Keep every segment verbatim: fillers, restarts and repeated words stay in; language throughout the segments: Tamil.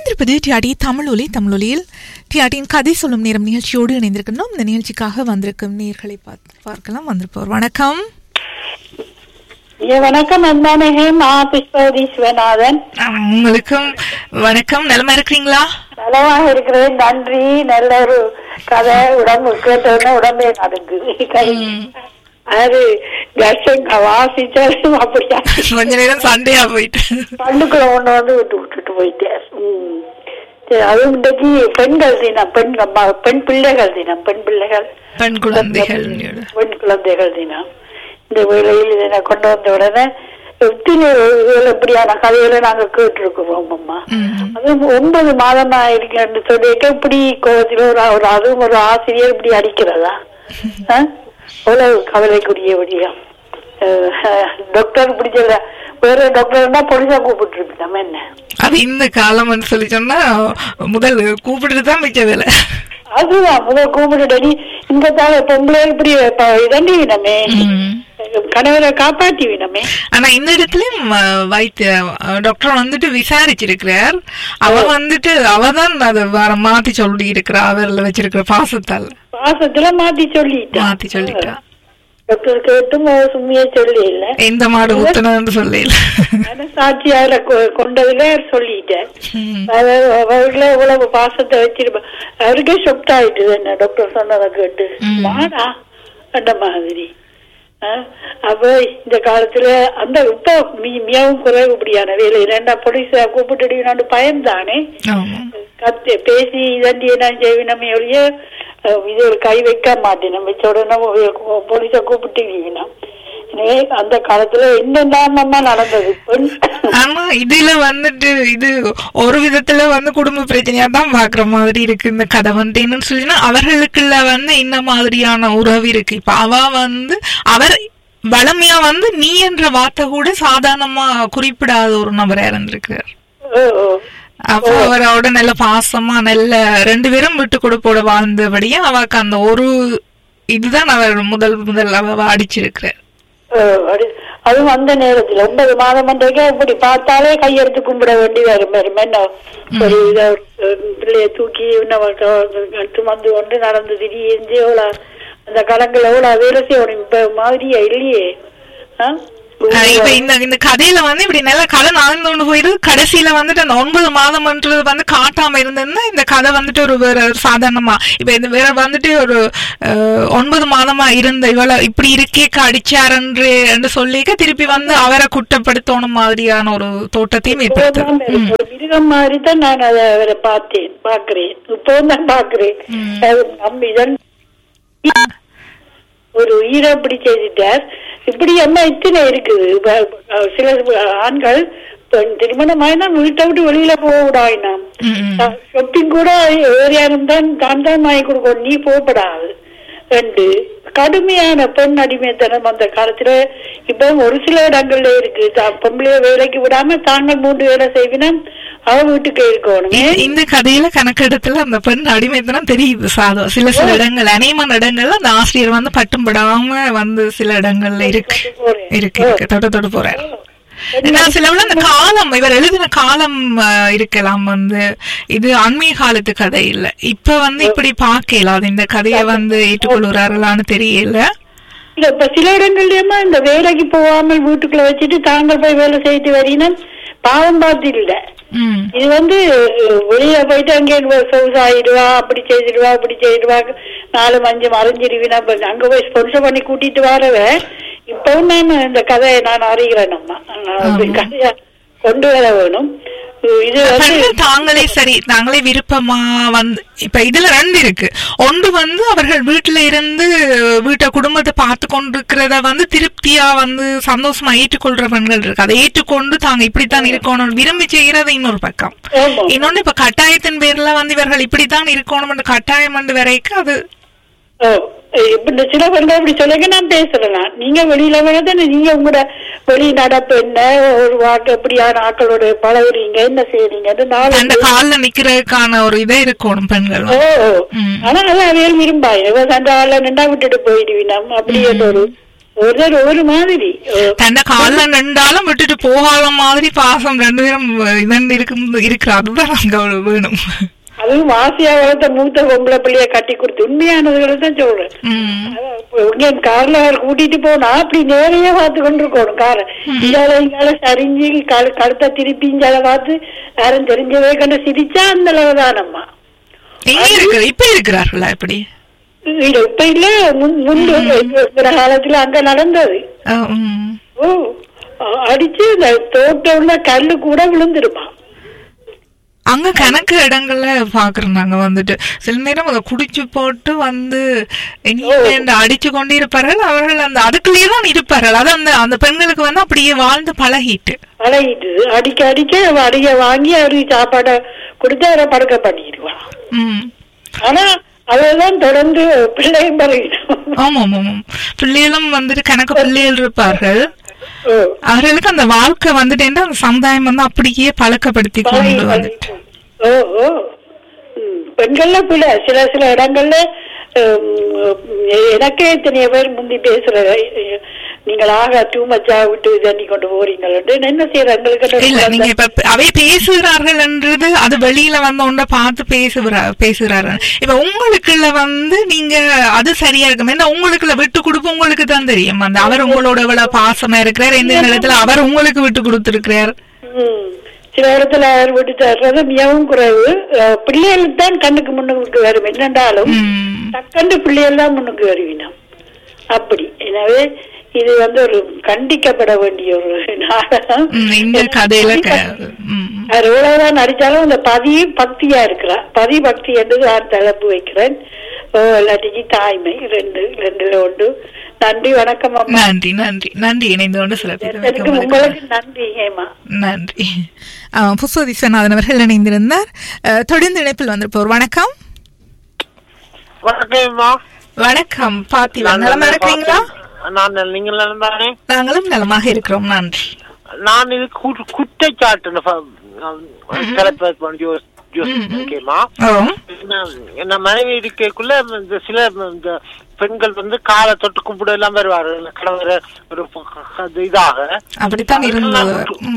இணைந்திருப்பது டிஆர்டி தமிழொலி. தமிழொலியில் டிஆர்டியின் கதை சொல்லும் நேரம் நிகழ்ச்சியோடு இணைந்திருக்கின்றோம். இந்த நிகழ்ச்சிக்காக வந்திருக்கும் நேர்களை பார்க்கலாம். வந்திருப்போர் வணக்கம். வணக்கம் அன்பான ஹேமா புஷ்பவதி சிவநாதன். உங்களுக்கும் வணக்கம். நலமா இருக்கிறீங்களா? நலமாக இருக்கிறேன், நன்றி. நல்ல ஒரு கதை உடம்பு கேட்டோன்னா உடம்பே நடுங்கு. அது கஷ்டம் வாசிச்சாலும் அப்படியா கொஞ்ச நேரம் சண்டையா போயிட்டு பள்ளுக்குள்ள ஒண்ணு வந்து விட்டு விட்டுட்டு போயிட்டேன். அதுவும் இன்றைக்கு பெண்கள் தினம், பெண் பெண் பிள்ளைகள் தினம், பெண் பிள்ளைகள் பெண் குழந்தைகள் பெண் குழந்தைகள் தினம். இந்த வேளையில் இதை கொண்டு வந்த உடனே எத்தனை இப்படியான கதைகளை நாங்க கேட்டிருக்கிறோம் அம்மா. அதுவும் ஒன்பது மாதமா இருக்கேன்னு சொல்லிட்டு இப்படி கோவத்தில் ஒரு அதுவும் ஒரு ஆசிரியர் இப்படி அடிக்கிறதா அவ்வளவு கவலைக்குரிய விடியம். டாக்டர் இப்படி சொல்ல வேற டாக்டர்னா பொலிசா கூப்பிட்டு இருப்போம். நம்ம என்ன அது இந்த காலம் சொல்லி சொன்னா முதல் கூப்பிட்டு தான் மிச்ச வேலை. அதுதான் முதல் கூப்பிட்டு இந்த தாழ பொம்பளை இப்படி இதண்டி வினமே கணவரை காப்பாற்றி வினமே. ஆனா இந்த இடத்துலயும் வைத்திய டாக்டர் வந்துட்டு விசாரிச்சிருக்கிறார். அவ வந்துட்டு அவதான் அதை வேற மாத்தி சொல்லி இருக்கிறா. அவர்ல வச்சிருக்கிற பாசத்தால் பாசத்துல மாத்தி சொல்லிட்டா மாத்தி சொல்லிட்டா டாக்டர் கேட்டும் சும்மையே சொல்லி இல்ல, எந்த மாடு ஊத்தணும்னு சொல்லல, சாட்சியார கொண்டதுல சொல்லிட்டேன். அவர்களே இவ்வளவு பாசத்தை வச்சிருப்ப அவருக்கே சொப்ட் ஆயிட்டு என்ன டாக்டர் சொன்னதை கேட்டு மாடா அந்த மாதிரி. அப்ப இந்த காலத்துல அந்த இப்ப மிகவும் குறைவு இப்படியான வேலை இரண்டா போலீஸ கூப்பிட்டு பயந்தானே கத்து பேசி இதண்டி என்ன செய்வினமே ஒழிய இது ஒரு கை வைக்க மாட்டேன். வச்ச உடனே போலீஸ கூப்பிட்டு அந்த காலத்துல என்னென்ன நடந்தது. ஆமா இதுல வந்துட்டு இது ஒரு விதத்துல வந்து குடும்ப பிரச்சனையா தான் பாக்குற மாதிரி இருக்கு இந்த கதை வந்து. என்னன்னு சொல்லினா அவர்களுக்குள்ள வந்து இந்த மாதிரியான உறவு இருக்கு. இப்ப அவ வந்து அவர் வளமையா வந்து நீ என்ற வார்த்தை கூட சாதாரணமா குறிப்பிடாத ஒரு நபரா இருந்திருக்கார். அப்போ அவரோட நல்ல பாசமா நல்ல ரெண்டு பேரும் விட்டு கொடுப்போட வாழ்ந்தபடியா அவக்கு அந்த ஒரு இதுதான் அவர் முதல் முதல் அவ அடிச்சிருக்கிறார். அதுவும் அந்த நேரத்துல ஒன்பது மாதம் வந்தே இப்படி பார்த்தாலே கையெடுத்து கும்பிட வேண்டி வரும். என்ன ஒரு இத பிள்ளைய தூக்கி சுமந்து கொண்டு நடந்து திடீர்ந்து எவ்வளவு அந்த கடங்கள் எவ்வளவு வேலை செய்யணும். இப்ப மாதிரியா இல்லையே. இப்ப இந்த இந்த கதையில வந்து இப்படி நல்ல கதை நடந்து கொண்டு போயிடுது. கடைசியில வந்துட்டு அந்த ஒன்பது மாதம்ன்றது வந்து காட்டாம இருந்ததுன்னா இந்த கதை வந்துட்டு ஒரு வேற சாதாரணமா இப்ப இந்த வேற வந்துட்டு ஒரு ஒன்பது மாதமா இருந்த இவ்வளவு இப்படி இருக்கே அடிச்சாரன்று என்று சொல்லிக்க திருப்பி வந்து அவரை குற்றப்படுத்தணும் மாதிரியான ஒரு தோட்டத்தையும் ஏற்படுத்த மிருகம் மாதிரி தான் நான் அதை அவரை பார்த்தேன் பாக்குறேன். இப்பவும் தான் பாக்குறேன். ஒரு உயிரை அப்படி செய்துட்டார். இப்படி அம்மா இத்தனை இருக்குது. சில ஆண்கள் திருமணமாயினா வீட்டை விட்டு வெளியில போக கூடாது. ஷாப்பிங் கூட ஏரியாரும் தான் தான் தான் வாங்கி கொடுக்கணும், நீ போகப்படாது. ரெண்டு கடுமையான பெண் அடிமைத்தனம் அந்த காலத்துல இப்ப ஒரு சில இடங்கள்ல இருக்கு. பொம்பளைய வேலைக்கு விடாம தாங்கள் மூன்று வேலை செய்வினா அவ வீட்டுக்கு இருக்கணும். இந்த கதையில கணக்கெடுத்துல அந்த பெண் அடிமைத்தனம் தெரியுது சாதம். சில சில இடங்கள் அநேகமான இடங்கள்ல அந்த ஆசிரியர் வந்து பட்டும் படாம வந்து சில இடங்கள்ல இருக்கு இருக்கு இருக்கு தொட தொட போறாரு. சில அந்த காலம் இவர் எழுதின காலம் இருக்கலாம் வந்து இது அண்மைய காலத்து கதை இல்ல. இப்ப வந்து இப்படி பாக்கலாம் இந்த கதையை வந்து ஏற்றுக்கொள்கிறார்களான்னு தெரியல. இல்ல இப்ப சில இடங்கள்லயுமா இந்த வேலைக்கு போகாமல் வீட்டுக்குள்ள வச்சுட்டு தாங்கள் போய் வேலை செய்து வரீங்கன்னா பாவம் பார்த்து இல்ல. இது வந்து வெளியில போயிட்டு அங்கே சொகுசு ஆயிடுவா, அப்படி செய்திடுவா இப்படி செய்திடுவா, நாலு மஞ்சு மறைஞ்சிருவினா அங்க போய் ஸ்பான்சர் பண்ணி கூட்டிட்டு வரவ. இப்பவும் நான் இந்த கதையை நான் அறிகிறேன். நம்ம கதையா கொண்டு வர வேணும். இது வந்து தாங்களே சரி தாங்களே விருப்பமா வந்து இப்ப இதுல ரெண்டு இருக்கு. ஒன்று வந்து அவர்கள் வீட்டுல இருந்து வீட்டை குடும்பத்தை பார்த்து கொண்டிருக்கிறத வந்து திருப்தியா வந்து சந்தோஷமா ஏற்றுக்கொள்ற பெண்கள் இருக்கு. அதை ஏற்றுக்கொண்டு தாங்க இப்படித்தான் இருக்கணும் விரும்பி செய்யறது இன்னொரு பக்கம். இன்னொன்னு இப்ப கட்டாயத்தின் பேர்ல வந்து இவர்கள் இப்படித்தான் இருக்கணும் கட்டாயம் வந்து வரைக்கும் அது சில பெண்கள் இப்படி சொல்லுங்க. நான் பேசுறேன், நீங்க வெளியில வேணாதானே நீங்க உங்களோட வெளி நடப்பு என்ன ஒரு வாக்கு எப்படியான ஆக்களோட பழகுறீங்க என்ன செய்யறீங்க அந்த கால நிக்கிறதுக்கான ஒரு இதே இருக்கணும் பெண்கள். ஓ ஆனா அதான் அவையில் விரும்பாய் அந்த ஆள நின்றா விட்டுட்டு போயிடுவீங்க அப்படி ஒரு ஒரு ஒரு மாதிரி தன்னை கால நின்றாலும் விட்டுட்டு போகாத மாதிரி பாசம் ரெண்டு பேரும் இதன் இருக்கும் இருக்கிற அதுதான் அங்க வேணும். அதுவும் ஆசையா வளர்த்த மூத்த பொம்பளை பிள்ளைய கட்டி கொடுத்து உண்மையானதுகளை தான் சொல்றேன். கார்ல கூட்டிட்டு போனா அப்படி நேரையே பார்த்து கொண்டு இருக்கணும். காரை இங்கால இங்கால சரிஞ்சு கழுத்த திருப்பி இங்கால பார்த்து யாரும் தெரிஞ்சவே கண்டு சிரிச்சா அந்த அளவுதானம்மா. இப்ப இருக்கிறார்களா இப்படி? இல்ல இப்ப இல்ல, முன்பு காலத்துல அங்க நடந்தது. ஓ அடிச்சு இந்த தோட்டம் உள்ள கல்லு கூட விழுந்துருமா. அங்க கணக்கு இடங்கள்ல பாக்குறோம் நாங்க வந்துட்டு சில நேரம் அதை குடிச்சு போட்டு வந்து அடிச்சு கொண்டு இருப்பார்கள். அவர்கள் அந்த அதுக்குள்ளேயே தான் இருப்பார்கள். அது அந்த அந்த பெண்களுக்கு வந்து அப்படியே வாழ்ந்து பழகிட்டு பழகிட்டு அடிக்க அடிக்க அடிக்க வாங்கி அவருக்கு சாப்பாடை கொடுத்து அவரை படுக்க பண்ணிடுவான். ஆனா அதெல்லாம் தொடர்ந்து பிள்ளையும் பழகிடும். ஆமா ஆமா பிள்ளைகளும் வந்துட்டு கணக்கு பிள்ளைகள் இருப்பார்கள். அவர்களுக்கு அந்த வாழ்க்கை வந்துட்டு அந்த சமுதாயம் வந்து அப்படியே பழக்கப்படுத்தி கொண்டு வந்துட்டு பெண்கள்ல பிள்ளை சில சில இடங்கள்ல எனக்கே எத்தனைய பேர் முந்தி பேசுற நீங்கள் ஆக டூ மச்சா விட்டு தண்ணி கொண்டு போறீங்கள் என்ன செய்யறாங்க அவை பேசுகிறார்கள் என்றது அது வெளியில வந்து ஒன்றை பார்த்து பேசுகிறா பேசுகிறார்கள். இப்ப உங்களுக்குள்ள வந்து நீங்க அது சரியா இருக்கும். ஏன்னா உங்களுக்குள்ள விட்டு கொடுப்பு உங்களுக்கு தான் தெரியும். அந்த அவர் உங்களோட எவ்வளவு பாசமா இருக்கிறார், எந்த நேரத்துல அவர் உங்களுக்கு விட்டு கொடுத்திருக்கிறார். சில இடத்துல அவர் விட்டு தர்றது மிகவும் குறைவு. பிள்ளைகள் தான் கண்ணுக்கு முன்னுக்கு வரும். என்னென்றாலும் டக்கண்டு பிள்ளைகள் தான் முன்னுக்கு வருவினோம் அப்படி. எனவே இது வந்து ஒரு கண்டிக்கப்பட வேண்டிய ஒரு நாடகம். அவர் எவ்வளவுதான் நடிச்சாலும் அந்த பதி பக்தியா இருக்கிறா. பதி பக்தி என்று நான் தலைப்பு வைக்கிறேன். இல்லாட்டிக்கு தாய்மை ரெண்டு ரெண்டுல ஒன்று. நன்றி, வணக்கம். நன்றி நன்றி நன்றி இணைந்து கொண்டு சில உங்களுக்கு நன்றி ஹேமா. நன்றி. புஷ்ப விஸ்வநாதன் அவர்கள் இணைந்திருந்தார். தொடர்ந்து இணைப்பில் வந்திருப்போர். வணக்கம். வணக்கம் பார்த்திவன், நலமா இருக்கிறீங்களா? நாங்களும் நலமாக இருக்கிறோம், நன்றி. நான் இது குற்றச்சாட்டு என்ன மனைவி இருக்கக்குள்ள சில பெண்கள் வந்து காலை தொட்டு கும்பிட எல்லாம் வருவார்கள். கடவுள ஒரு இதாக அப்படித்தான் இருந்தது.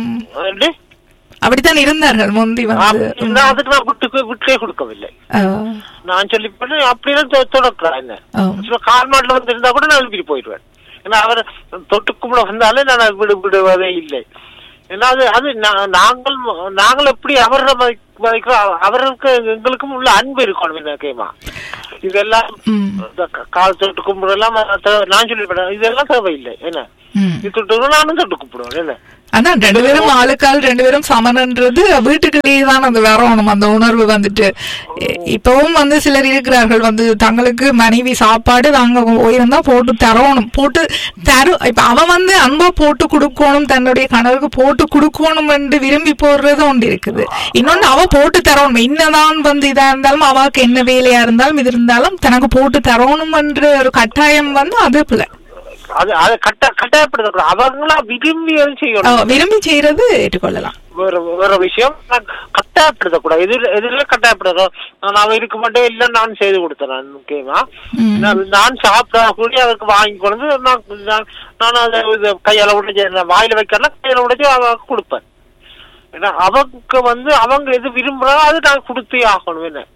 அப்படித்தான் இருந்தார்கள் முந்தி வந்து. அதுக்கு நான் விட்டு விட்டே கொடுக்கவில்லை. நான் சொல்லி பண்ண அப்படிதான் தொடக்கிறேன். என்ன கால்மாட்டில் வந்து இருந்தா கூட நான் எழுப்பிட்டு போயிடுவேன். ஏன்னா அவர் தொட்டு கும்பிட வந்தாலே நான் விடு விடுவதே இல்லை. ஏன்னா அது அது நாங்கள் நாங்கள் எப்படி அவரை மதிக்கிறோம், அவருக்கு எங்களுக்கும் உள்ள அன்பு இருக்கணும். என்ன கேமா இதெல்லாம் கால் தொட்டு கும்பிடலாம் நான் சொல்லிவிட்டேன். இதெல்லாம் தேவையில்லை. என்ன இது தொட்டு நானும் தொட்டு கும்பிடுவேன். என்ன அதான் ரெண்டு பேரும் ஆளுக்கால் ரெண்டு பேரும் சமன்ன்றது வீட்டுக்குள்ளேயே தான் அந்த வரணும் அந்த உணர்வு வந்துட்டு. இப்பவும் வந்து சிலர் இருக்கிறார்கள் வந்து தங்களுக்கு மனைவி சாப்பாடு நாங்க உயர்ந்தா போட்டு தரணும், போட்டு தரும். இப்ப அவன் வந்து அன்பா போட்டு கொடுக்கணும், தன்னுடைய கணவருக்கு போட்டு கொடுக்கணும் என்று விரும்பி போடுறது ஒன்று இருக்குது. இன்னொன்னு அவ போட்டு தரணும். என்னதான் வந்து இதா இருந்தாலும் அவாக்கு என்ன வேலையா இருந்தாலும் இது இருந்தாலும் தனக்கு போட்டு தரணும் என்ற ஒரு கட்டாயம் வந்து அது பிள்ளை அது அது கட்ட கட்டாயப்படுத்த அவங்களா விரும்பி செய்யணும். விரும்பி செய்யறது ஏற்றுக்கொள்ளலாம். வேற வேற விஷயம் கட்டாயப்படுத்தக்கூடாது. எதிர எதிரில கட்டாயப்படுத்த நான் அவ இருக்க மாட்டேன் இல்ல நான் செய்து கொடுத்தேன். முக்கியமா நான் சாப்பிடக்கூடிய அவருக்கு வாங்கி கொண்டு நான் நான் அதை கையால உடைச்சு வாயில வைக்கலாம் கையால உடைச்சு அவருக்கு கொடுப்பேன். ஏன்னா அவங்க வந்து அவங்க எது விரும்புறாங்க அது நான் கொடுத்தே ஆகணும். என்ன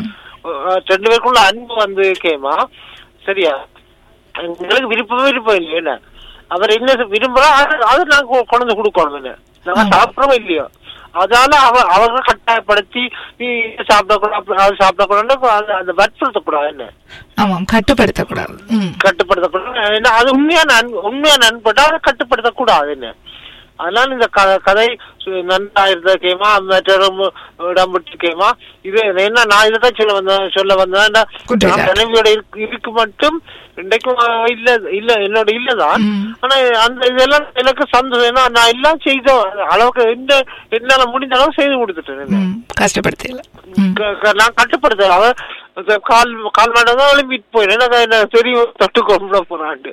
ரெண்டு பேருக்குள்ள அன்பு வந்து கேமா சரியா எங்களுக்கு விருப்பம் விருப்பம் இல்லையோ. என்ன அவர் என்ன விரும்புறா அது நாங்க கொண்டு கொடுக்கணும். என்ன நாங்க சாப்பிடறோம் இல்லையோ அதனால அவ அவங்க கட்டாயப்படுத்தி நீ சாப்பிடக்கூடாது அது சாப்பிடக்கூடாது அந்த வற்புறுத்தக்கூடாது. என்ன ஆமாம் கட்டுப்படுத்தக்கூடாது கட்டுப்படுத்தக்கூடாது. ஏன்னா அது உண்மையான அன்பு உண்மையான அன்புட்டா அதை கட்டுப்படுத்தக்கூடாது. என்ன அதனால இந்த கதை நன்றா இருந்த கேமா மற்றொரு இடம்பெற்று கேமா இது என்ன நான் இதைதான் சொல்ல வந்தேன் சொல்ல வந்தேன் மனைவியோட இருக்கு மட்டும் இன்றைக்கும் இல்ல இல்ல என்னோட இல்லதான். ஆனா அந்த இதெல்லாம் எனக்கு சந்தோஷம். ஏன்னா நான் எல்லாம் செய்த அளவுக்கு என்ன என்னால முடிந்த அளவு செய்து கொடுத்துட்டேன். கஷ்டப்படுத்தல நான் கட்டுப்படுத்த அவ கால் கால் மாட்டதான் எழுப்பிட்டு போயிடுறேன். என்ன தெரியும் தொட்டு கும்பிட போறான்ட்டு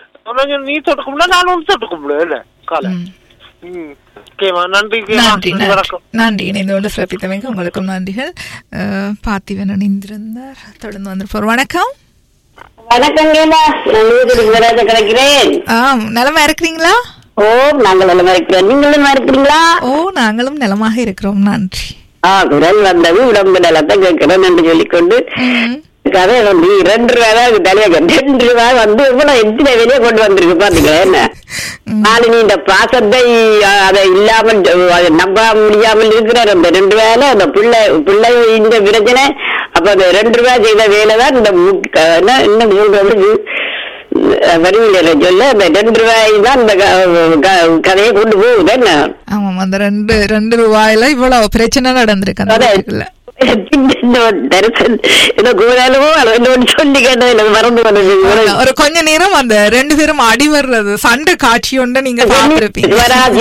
நீ தொட்டு கும்பிட நானும் தொட்டு கும்பிடுவேன். இல்ல காலை நன்றி நன்றி இணைந்தோடு சிறப்பித்தமைக்கு உங்களுக்கும் நன்றிகள். பார்த்திவன் இணைந்திருந்தார். தொடர்ந்து வந்திருப்பார். வணக்கம். வணக்கங்கம்மா, நான் வீட்டுக்கு கிடைக்கிறேன். ஆம், நலமா இருக்கிறீங்களா? ஓ, நாங்கள் நலமா இருக்கிறோம். நீங்கள் நலமா இருக்கிறீங்களா? ஓ, நாங்களும் நலமாக இருக்கிறோம், நன்றி. ஆ, குரல் வந்தது உடம்பு நலத்தை கேட்கிறேன் என்று சொல்லிக்கொண்டு கதை வந்து இரண்டு ரூபாய் தான் தலையாக ரெண்டு ரூபாய் வந்து இவ்வளவு எத்தனை வெளியே கொண்டு வந்திருக்கு பாத்தீங்களா? என்ன நாலு நீ இந்த பாசத்தை அதை இல்லாமல் அதை நம்ப முடியாமல் இருக்கிறார். அந்த ரெண்டு ரூபாயில அந்த பிள்ளை பிள்ளை இந்த பிரச்சனை. அப்ப அந்த ரெண்டு ரூபாய் செய்த வேலைதான் இந்த இன்னும் மூன்று வரிவில சொல்ல அந்த ரெண்டு ரூபாய் தான் இந்த கதையை கொண்டு போகுது. என்ன ஆமாம், அந்த ரெண்டு ரெண்டு ரூபாயில இவ்வளவு பிரச்சனை நடந்திருக்கு. ஒரு கொஞ்ச நேரம் அந்த ரெண்டு பேரும் அடி வர்றது சண்டை காட்சி ஒன்று நீங்க பார்த்திருப்பீங்க.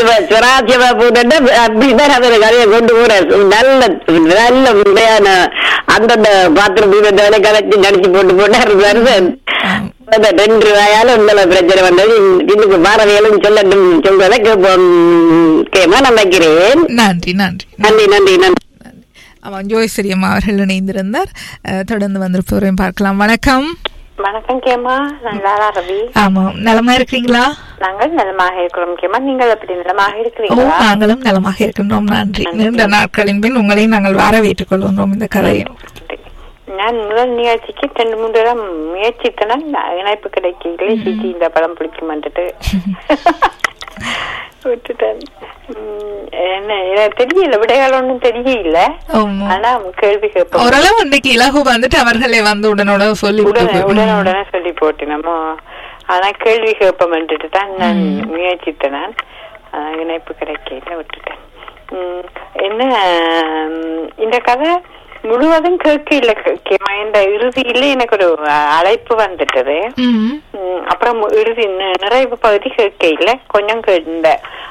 கொண்டு போற நல்ல நல்ல முறையான அந்தந்த பாத்திரம் கதைச்சு நடிச்சு போட்டு போட்டாரு. ரெண்டு ரூபாயால உங்களை பிரச்சனை வந்தது. இன்னைக்கு பாரதியாலும் சொல்லட்டும் சொல்றதை கேமா நான் வைக்கிறேன். நன்றி நன்றி நன்றி நன்றி நன்றி. அவன் ஜோய்ஸ்ரீயம்மா அவர்கள் இணைந்திருந்தார். தொடர்ந்து வந்திருப்பவரையும் பார்க்கலாம். வணக்கம். வணக்கம் கேமா, நல்லா ரவி. ஆமா, நலமா இருக்கிறீங்களா? நாங்கள் நலமாக இருக்கிறோம் கேமா, நீங்கள் எப்படி நலமாக இருக்கிறீங்களா? நாங்களும் நலமாக இருக்கின்றோம், நன்றி. நீண்ட நாட்களின் பின் உங்களையும் நாங்கள் வரவேற்றுக் கொள்கின்றோம் இந்த கதையை. நான் முதல் நிகழ்ச்சிக்கு ரெண்டு மூன்று தடவை முயற்சித்தனால் இணைப்பு கிடைக்கல. சிட்டி இந்த படம் பிடிக்கும் வந்துட்டு விட்டுட்டேன். என்ன தெரியல, விடைகள் ஒன்றும் தெரியல. ஆனா கேள்வி கேட்போம். ஓரளவு இன்றைக்கு இலகு வந்துட்டு அவர்களே வந்து உடனோட சொல்லி உடனே உடனே உடனே சொல்லி போட்டு நம்ம. ஆனா கேள்வி கேட்போம் வந்துட்டு தான் நான் முயற்சித்தேன். நான் இணைப்பு கிடைக்கல, விட்டுட்டேன். என்ன இந்த கதை முழுவதும் கேட்க இல்ல கேமா. இந்த இறுதியில எனக்கு ஒரு அழைப்பு வந்துட்டது. அப்புறம் இறுதி நிறைவு பகுதி கேட்க இல்ல, கொஞ்சம் இந்த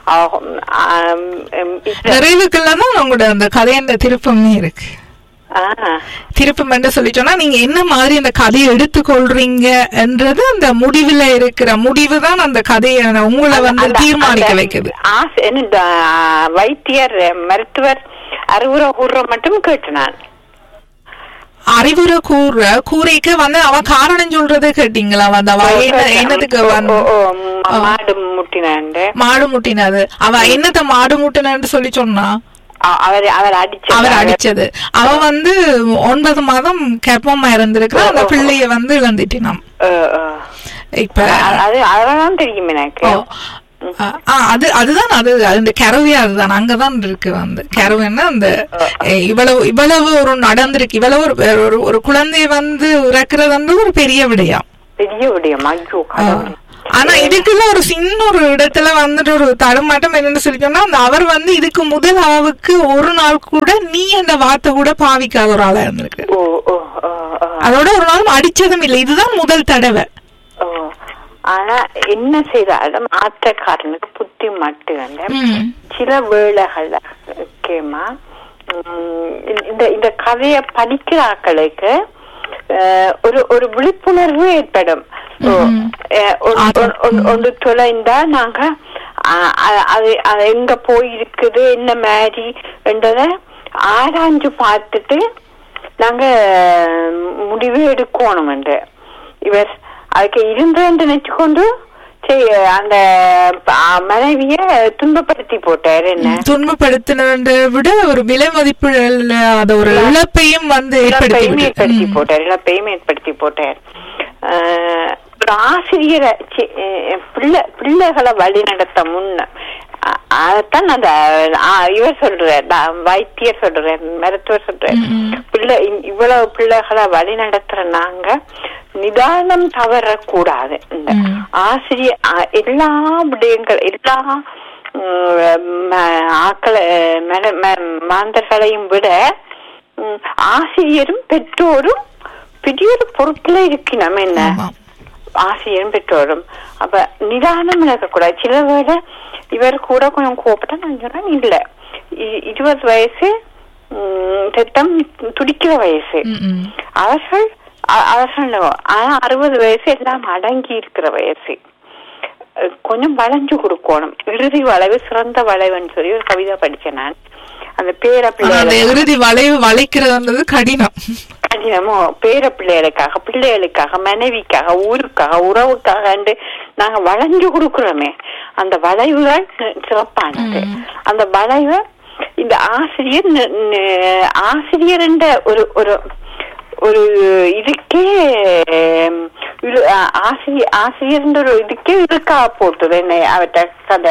நிறைவுக்கெல்லாம் உங்களோட அந்த கதையோட திருப்பமே இருக்கு. திருப்பம் என்று சொல்லிட்டோம்னா நீங்க என்ன மாதிரி அந்த கதையை எடுத்துக்கொள்றீங்க என்றது அந்த முடிவுல இருக்கிற முடிவு தான் அந்த கதையை உங்களை வந்து தீர்மானிக்க வைக்குது. வைத்தியர் மருத்துவர் அறிவுரை கூற மட்டும் கேட்டு நான் அறிவுரை கூற கூரைக்கு வந்து அவன் காரணம் சொல்றதை கேட்டீங்களா? வந்து அவ என்னதுக்கு வந்து மாடு முட்டினான் மாடு முட்டினது அவ என்னத்த மாடு முட்டினான்னு சொல்லி சொன்னா அவர் அவர் அடிச்சது. அவ வந்து ஒன்பது மாதம் கர்ப்பமா இருந்திருக்கிற அந்த பிள்ளைய வந்து இழந்துட்டினான். இப்ப அதெல்லாம் தெரியும் எனக்கு. அது அதுதான் அது அந்த கரவே அதுதான் அங்கதான் இருக்கு. வந்து கரவைன்னா அந்த இவ்வளவு இவ்வளவு ஒரு நடந்திருக்கு. இவ்வளவு ஒரு ஒரு குழந்தைய வந்து இறக்குறது ஒரு பெரிய விடயம், பெரிய விடயம். ஆனா இதுக்குள்ள ஒரு சின்ன ஒரு இடத்துல வந்துட்டு ஒரு தடுமாட்டம் என்னன்னு சொல்லிட்டோம்னா அந்த அவர் வந்து இதுக்கு முதல் அளவுக்கு ஒரு நாள் கூட நீ அந்த வார்த்தை கூட பாவிக்காத ஒரு ஆளா இருந்திருக்கு. அதோட ஒரு நாளும் அடிச்சதும் இல்லை. இதுதான் முதல் தடவை. ஆனா என்ன செய்தாலும் ஆத்திரக்காரனுக்கு புத்தி மட்டும் சில வேளைகள்ல கேமா இந்த இந்த கதையை படிக்கிற ஆக்களுக்கு ஒரு ஒரு விழிப்புணர்வு ஏற்படும். ஒன்று தொலைந்தா நாங்க அது அது எங்க போயிருக்குது என்ன மாதிரி என்றத ஆராய்ஞ்சு பார்த்துட்டு நாங்க முடிவு எடுக்கணும் என்று இவர் அதுக்கு இருந்தேன்னு நினைச்சுக்கொண்டு அந்த மனைவிய துன்பப்படுத்தி போட்டாரு. என்ன துன்பப்படுத்தினதை விட ஒரு விலை மதிப்பு ஒரு இழப்பையும் வந்து ஏற்படுத்தி போட்டார் இழப்பையும் ஏற்படுத்தி போட்டார். ஒரு ஆசிரியரை பிள்ளை பிள்ளைகளை வழி நடத்த முன்ன அதான் அந்த இவர் சொல்றார், வைத்தியர் சொல்றார், மருத்துவர் சொல்றார், பிள்ளை இவ்வளவு பிள்ளைகளை வழி நடத்துற நாங்க நிதானம் தவறக்கூடாது. இந்த ஆசிரியர் எல்லா விடயங்கள் எல்லா ஆக்களை மாந்தர்களையும் விட ஆசிரியரும் பெற்றோரும் பெரிய ஒரு பொறுப்புல இருக்கணும். என்ன ஆசிரியரும் பெற்றோரும் அப்ப நிதானம் இருக்கக்கூடாது. சில வேட இவர் கூட கொஞ்சம் கோபப்பட்டா நான் சொன்னேன் இல்ல இருபது வயசு ரத்தம் துடிக்கிற வயசு அவர்கள் அவர்கள் ஆனா அறுபது வயசு எல்லாம் அடங்கி இருக்கிற வயசு. கொஞ்சம் வளைஞ்சு கொடுக்கணும். இறுதி வளைவு சிறந்த வளைவுன்னு சொல்லி ஒரு கவிதை படிச்சேன் நான். அந்த பேர பிள்ளை இறுதி வளைவு வளைக்கிறது கடினம் தினமோ பேர பிள்ளைகளுக்காக பிள்ளைகளுக்காக மனைவிக்காக ஊருக்காக உறவுக்காக நாங்க வளைஞ்சு கொடுக்கிறோமே, அந்த வளைவுகள் சிறப்பானது. அந்த வளைவை இந்த ஆசிரியர் ஆசிரியர் என்ற ஒரு ஒரு ஒரு இதுக்கே ஆசிரியர் ஆசிரியர் ஒரு இதுக்கே இருக்கா போட்டுது என்ன அவற்ற கதை.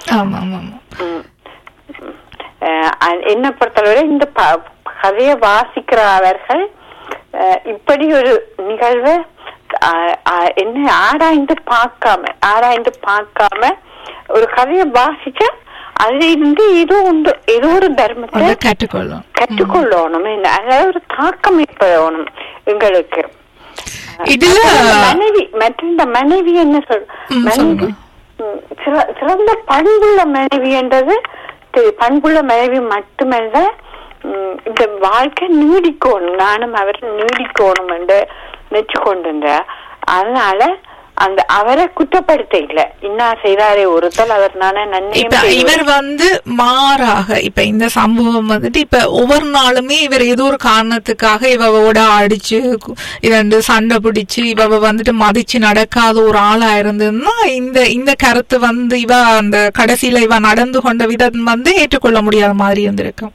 என்ன பொறுத்தளவு இந்த கதையை வாசிக்கிற அவர்கள் இப்படி ஒரு நிகழ்வை என்ன ஆராய்ந்து பார்க்காம ஆராய்ந்து பார்க்காம ஒரு கதையை வாசிச்சா அதுல இருந்து ஏதோ ஒன்று ஏதோ ஒரு தர்மத்தை கற்றுக்கொள்ளும் கற்றுக்கொள்ளணும். அதாவது ஒரு தாக்கம் ஏற்படணும் எங்களுக்கு. இதுல மனைவி மற்ற இந்த மனைவி என்ன சொல் மனைவி சிறந்த பண்புள்ள மனைவி என்றது பண்புள்ள மனைவி மட்டுமல்ல, இந்த வாழ்க்கை நீடிக்கணும், நானும் அவர் நீடிக்கணும் என்று நினைச்சு கொண்டிருந்த. அதனால அந்த அவரை குற்றப்படுத்த இல்ல, இன்னா செய்தாரே ஒருத்தல் அவர் நானே நன்மை. இவர் வந்து மாறாக இப்ப இந்த சம்பவம் வந்துட்டு இப்ப ஒவ்வொரு நாளுமே இவர் ஏதோ ஒரு காரணத்துக்காக இவவோட அடிச்சு இரண்டு சண்டை பிடிச்சு இவ வந்துட்டு மதிச்சு நடக்காத ஒரு ஆளா இருந்ததுன்னா இந்த இந்த கருத்து வந்து இவ அந்த கடைசியில இவ நடந்து கொண்ட விதம் வந்து ஏற்றுக்கொள்ள முடியாத மாதிரி இருந்திருக்கும்.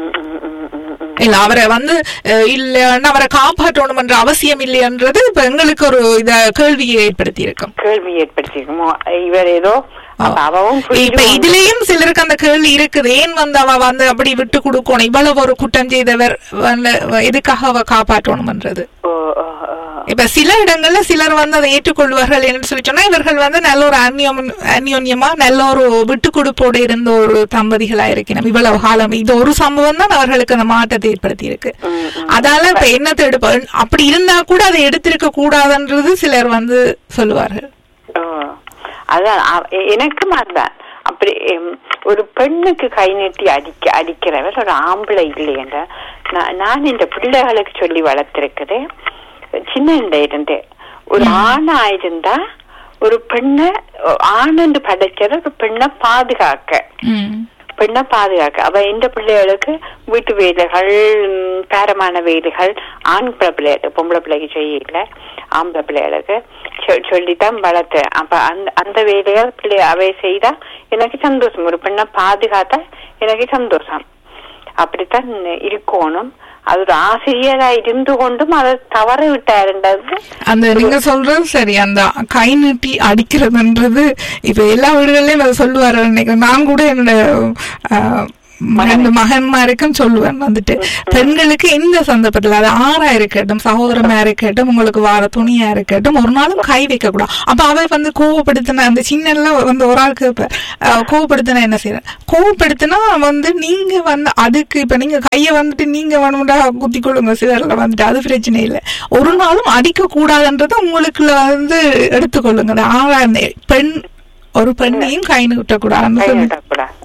இல்ல அவரை வந்து இல்ல அவரை காப்பாற்றணும் என்ற அவசியம் இல்லையன்றது இப்ப எங்களுக்கு ஒரு இத கேள்வியை ஏற்படுத்தி இருக்கும் கேள்வி ஏற்படுத்தி இருக்கும் இவர் ஏதோ. இப்ப இதுலயும் சிலருக்கு அந்த கேள்வி இருக்குது, ஏன் வந்து அவ வந்து அப்படி விட்டு கொடுக்கணும், இவ்வளவு ஒரு குற்றம் செய்தவர் எதுக்காக அவ காப்பாற்றணும்ன்றது. இப்ப சில இடங்கள்ல சிலர் வந்து அதை ஏற்றுக்கொள்வார்கள் என்று சொல்லி சொன்னா இவர்கள் வந்து நல்ல ஒரு அந்நியம் அந்யோன்யமா நல்ல ஒரு விட்டு கொடுப்போடு இருந்த ஒரு தம்பதிகளா இருக்கணும். இவ்வளவு காலம் இது ஒரு சம்பவம் தான் அவர்களுக்கு அந்த மாற்றத்தை ஏற்படுத்தி இருக்கு. அதால இப்ப என்னத்தை எடுப்ப அப்படி இருந்தா கூட அதை எடுத்திருக்க கூடாதுன்றது சிலர் வந்து சொல்லுவார்கள். அதான் எனக்கும் அதுதான். அப்படி ஒரு பெண்ணுக்கு கை நீட்டி அடிக்க அடிக்கிறவர் ஒரு ஆம்பளை இல்லை என்ற நான் இந்த பிள்ளைகளுக்கு சொல்லி வளர்த்திருக்குது. சின்ன இருந்தே ஒரு ஆணா இருந்தா ஒரு பெண்ணை ஆண் படைக்கிற ஒரு பெண்ணை பாதுகாக்க பெண்ணை பாதுகாக்க அவ இந்த பிள்ளைகளுக்கு வீட்டு வேலைகள் பேரமான வேலைகள் ஆண் பிள்ளை பொம்பளை பிள்ளைக்கு செய்யல ஆம்பளை பிள்ளைகளுக்கு சொல்லித்தான் வளர்த்தேன். அப்ப அந்த அந்த வேலைகள் பிள்ளை அவை செய்தா எனக்கு சந்தோஷம், ஒரு பெண்ணை பாதுகாத்தா எனக்கு சந்தோஷம். அப்படித்தான் இருக்கணும். அது ஒரு ஆசிரியரா இருந்து கொண்டும் அதை தவற விட்டாருன்றது அந்த நீங்க சொல்றது சரி. அந்த கை நீட்டி அடிக்கிறதுன்றது இப்ப எல்லா வீடுகள்லயும் அதை சொல்லுவாரு நினைக்கிறேன். நான் கூட என்னோட அந்த மகன்மாருக்கும் சொல்லுவேன் வந்துட்டு பெண்களுக்கு எந்த சந்தர்ப்பத்துல அது ஆறா இருக்கட்டும் சகோதரமா இருக்கட்டும் உங்களுக்கு வார துணியா இருக்கட்டும் ஒரு நாளும் கை வைக்க கூடாது. அப்ப அவ வந்து கோவப்படுத்தின அந்த சின்ன வந்து ஒரு ஆளுக்கு இப்ப கோவப்படுத்தினா என்ன செய்யறேன் கோவப்படுத்தினா வந்து நீங்க வந்து அதுக்கு இப்ப நீங்க கைய வந்துட்டு நீங்க வேணும்டா குத்தி கொள்ளுங்க சிலர்ல வந்துட்டு அது பிரச்சனை இல்லை. ஒரு நாளும் அடிக்க கூடாதுன்றத உங்களுக்குள்ள வந்து எடுத்துக்கொள்ளுங்க. அந்த ஆறா பெண் ஒரு பெண்ணையும் கை விட்டக்கூடாது.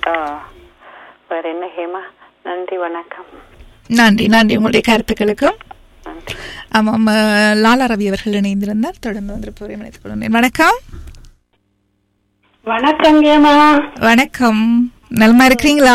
வேற என்ன ஹேமா, நன்றி வணக்கம். நன்றி நன்றி உங்களுடைய கருத்துக்களுக்கும். ஆமாம், லாலா ரவி அவர்கள் இணைந்திருந்தார். தொடர்ந்து வந்து இணைத்துக் கொள்கிறேன். வணக்கம். வணக்கம் ஹேமா. வணக்கம், நலமா இருக்கிறீங்களா?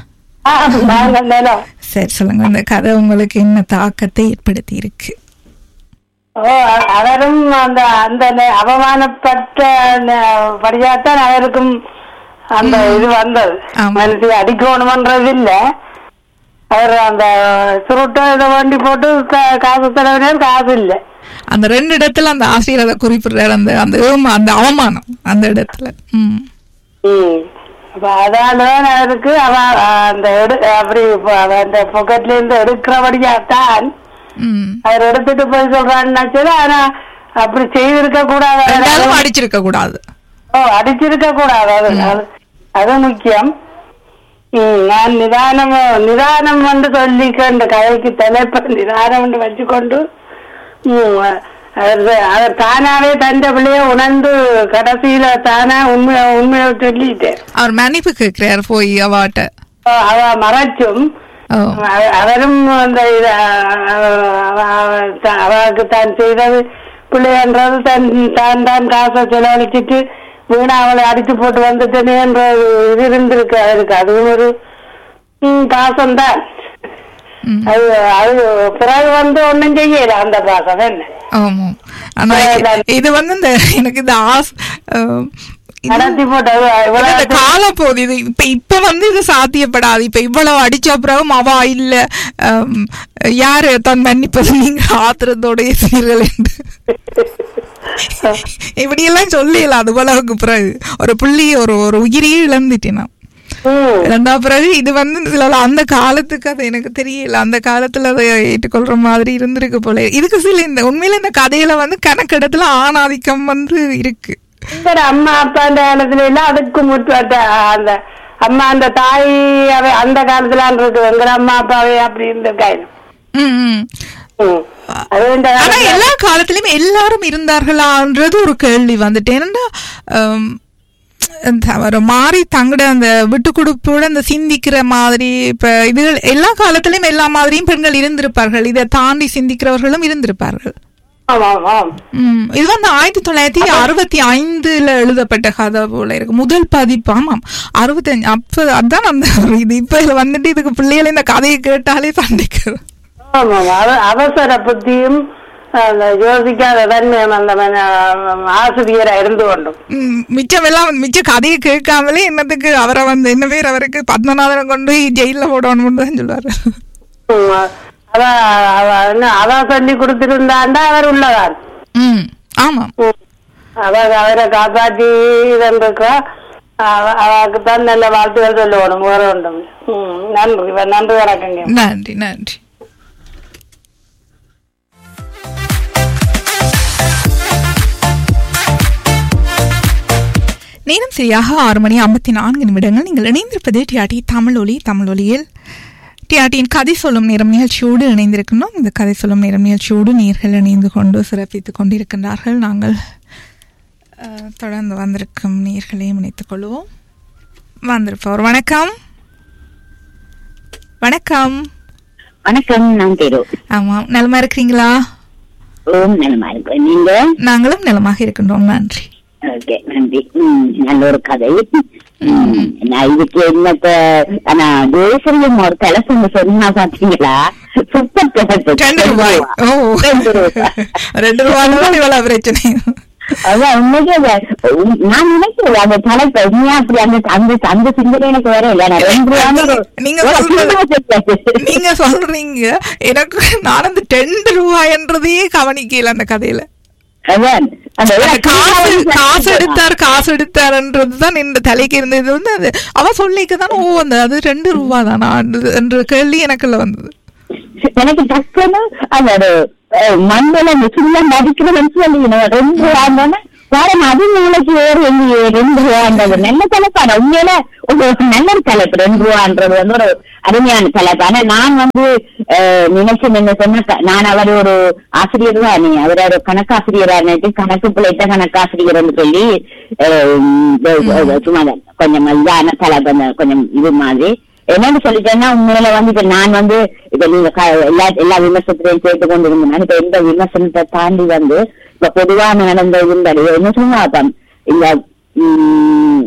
சரி சொல்லுங்க, இந்த கதை உங்களுக்கு என்ன தாக்கத்தை ஏற்படுத்தி இருக்கு? ஓ, அவரும் அந்த அந்த அவமானப்பட்ட படியாத்தான் அவருக்கும் அந்த இது வந்தது. மனசு அடிக்கணும்ன்றது இல்ல, அவர் அந்த சுருட்ட இதை வண்டி போட்டு காசு தலைவனர் காசு இல்ல. அந்த ரெண்டு இடத்துல அந்த ஆசிரியரை குறிப்பிடுற அந்த அந்த அந்த அவமானம் அந்த இடத்துல. ம் ம் அதாலதான் அவருக்கு அவ அந்த அப்படி அந்த பொக்கெட்ல இருந்து எடுக்கிறபடியாத்தான் அவர் எடுத்துட்டு போய் சொல்றான்னு. ஆனா அப்படி செய்திருக்க கூடாது, அடிச்சிருக்க கூடாது. ஓ, அடிச்சிருக்க கூடாது, அது அது முக்கியம். நான் நிதானம் நிதானம் வந்து சொல்லிக்கொண்டு கதைக்கு தலைப்ப நிதானம் என்று வச்சுக்கொண்டு அவர் தானாவே தந்த பிள்ளைய உணர்ந்து கடைசியில தானா உண்மைய உண்மையை சொல்லிட்டேன். அவர் மன்னிப்பு கேட்கிறார் போய் அவாட்ட. அவ மறைச்சும் அவரும் அந்த அவருக்கு தான் செய்தது பிள்ளைன்றது தன் தான் தான் காசை செலவழிச்சிட்டு வீணா அவளை அடிச்சு போட்டு வந்துட்டேனேன்ற இது இருந்திருக்கு அவருக்கு. அதுவும் ஒரு பாசம்தான். அது அது பிறகு வந்து ஒண்ணும் செய்யல அந்த பாசம் என்ன. ஆமா. ஆனா இது வந்து இந்த எனக்கு இந்த ஆஸ் நடத்தி போட்டது காலம் போகுது. இது இப்ப இப்ப வந்து இது சாத்தியப்படாது. இப்ப இவ்வளவு அடிச்ச பிறகும் அவா இல்ல யாரு தான் மன்னிப்பது நீங்க ஆத்திரத்தோட சீர்கள் என்று இப்படி எல்லாம் சொல்லல. அது போலவுக்கு பிறகு ஒரு புள்ளி ஒரு ஒரு உயிரியே இழந்துட்டேன் நான். இழந்தா பிறகு இது வந்து அந்த காலத்துக்கு அது எனக்கு தெரியல. அந்த காலத்துல அதை ஏற்றுக்கொள்ற மாதிரி இருந்திருக்கு போல. இதுக்கு சில இந்த உண்மையில இந்த கதையில வந்து கணக்கிடத்துல ஆணாதிக்கம் வந்து இருக்கு. அம்மா அப்பா அந்த காலத்துல எல்லாம் அதுக்கு முற்பாட்ட அந்த அம்மா அந்த தாய் அவை அந்த காலத்துல இருக்கு எங்க அம்மா அப்பாவே அப்படி இருந்திருக்காங்க. ஆனா எல்லா காலத்திலயும் எல்லாரும் இருந்தார்களான்றது ஒரு கேள்வி வந்துட்டு. ஏன்னா ஒரு மாறி தங்கட அந்த விட்டு கொடுப்போட அந்த சிந்திக்கிற மாதிரி இப்ப இது எல்லா காலத்திலயும் எல்லா மாதிரியும் பெண்கள் இருந்திருப்பார்கள். இதை தாண்டி சிந்திக்கிறவர்களும் இருந்திருப்பார்கள். இது வந்து ஆயிரத்தி தொள்ளாயிரத்தி அறுபத்தி ஐந்துல எழுதப்பட்ட கதை போல இருக்கு. முதல் பதிப்பு. ஆமாம், அறுபத்தி அஞ்சு. அப்ப அதான் அந்த இது இப்ப இதுல வந்துட்டு இதுக்கு பிள்ளைகளை இந்த கதையை கேட்டாலே சண்டைக்கிறோம். அவசர புத்தியும் யோசிக்காத ஆசிரியரா இருந்து கொண்டும் மிச்சம் எல்லாம் மிச்ச கதையை கேட்காமலே என்னத்துக்கு அவரை வந்து என்ன பேர் அவருக்கு பத்மநாதனை கொண்டு ஜெயில போடணும் தான் சொல்லுவாரு. அதான் சொல்லி கொடுத்திருந்தாண்டா அவர் உள்ளதான். ஆமா, அதாவது அவரை காப்பாற்றி இதா அவருக்குத்தான் நல்ல வாழ்த்துகள் சொல்லணும். வேற ஒன்றும். நன்றி நன்றி வணக்கங்க. நன்றி நன்றி. நேரம் சரியாக ஆறு மணி ஐம்பத்தி நான்கு நிமிடங்கள். நீங்கள் இணைந்திருப்பது டிஆர்டி தமிழ் ஒலி. தமிழ் ஒலியில் டிஆர்டியின் கதை சொல்லும் நேரம் நிகழ்ச்சியோடு இணைந்திருக்கணும். இந்த கதை சொல்லும் நேரம் நிகழ்ச்சியோடு நேர்கள் இணைந்து கொண்டு சிறப்பித்துக் கொண்டிருக்கின்றார்கள். நாங்கள் தொடர்ந்து வந்திருக்கும் நேர்களையும் இணைத்துக் கொள்வோம். வந்திருப்போர் வணக்கம். வணக்கம். வணக்கம். நான் தேரு. ஆமா, நலமா இருக்கிறீங்களா? ஓம், நலமா இருக்கிறேன். நீங்க? நாங்களும் நலமாக இருக்கின்றோம். நன்றி. ஓகே, நன்றி. நல்ல ஒரு கதை. நான் இதுக்கு என்னத்த ஆனா தேசம் ஒரு தலைசம் சொன்னா பாத்தீங்களா? சூப்பர். ரெண்டு ரூபாய். ஓ, ரெண்டு ரூபாய் இவ்வளவு பிரச்சனை. அதான் உண்மைக்கே நான் நினைக்கிறேன் அந்த தலைப்பு அப்படி அந்த அந்த அந்த சிந்தனை எனக்கு வர இல்ல. ரெண்டு ரூபாய் நீங்க சொல்றீங்க, எனக்கு நான் அந்த ரெண்டு ரூபாய்ன்றதையே கவனிக்கல அந்த கதையில. காசு எடுத்தார் காசு எடுத்தார்ன்றதுதான் இந்த தலைக்கு இருந்தது. வந்து அது அவ சொல்லிக்கதான் ஓ அந்த அது ரெண்டு ரூபா தானா என்ற கேள்வி எனக்குள்ள வந்தது. எனக்கு டக்குன்னு அந்த மண்ணில சுள்ள மதிக்கிறதுன்னு சொல்லி ரெண்டு ரூபா பாருங்க. அது மூளைக்கு வேறு எங்க ரெண்டு ரூபான்றது நல்ல தலைப்பான உண்மையில ஒரு நல்ல தலைப்பு. ரெண்டு ரூபான்றது வந்து ஒரு அருமையான தலைப்பு. ஆனா நான் வந்து நினைச்சு நீங்க சொன்ன நான் அவர் ஒரு ஆசிரியர் தான். நீ அவர் ஒரு கணக்காசிரியரா நினைச்சு கணக்கு பிள்ளைத்த கணக்காசிரியர்னு சொல்லி சும்மா கொஞ்சம் இதான தலைப்பு கொஞ்சம் இது மாதிரி என்னன்னு சொல்லிட்டேன்னா உண்மையில வந்து இப்ப நான் வந்து இப்ப நீங்க எல்லா எல்லா விமர்சனத்திலையும் கேட்டு கொண்டு இருந்தேன். இப்ப எந்த விமர்சனத்தை தாண்டி வந்து இப்ப பொதுவா நடந்த இருந்தாரு என்ன சொல்லுவாங்க இந்த உம்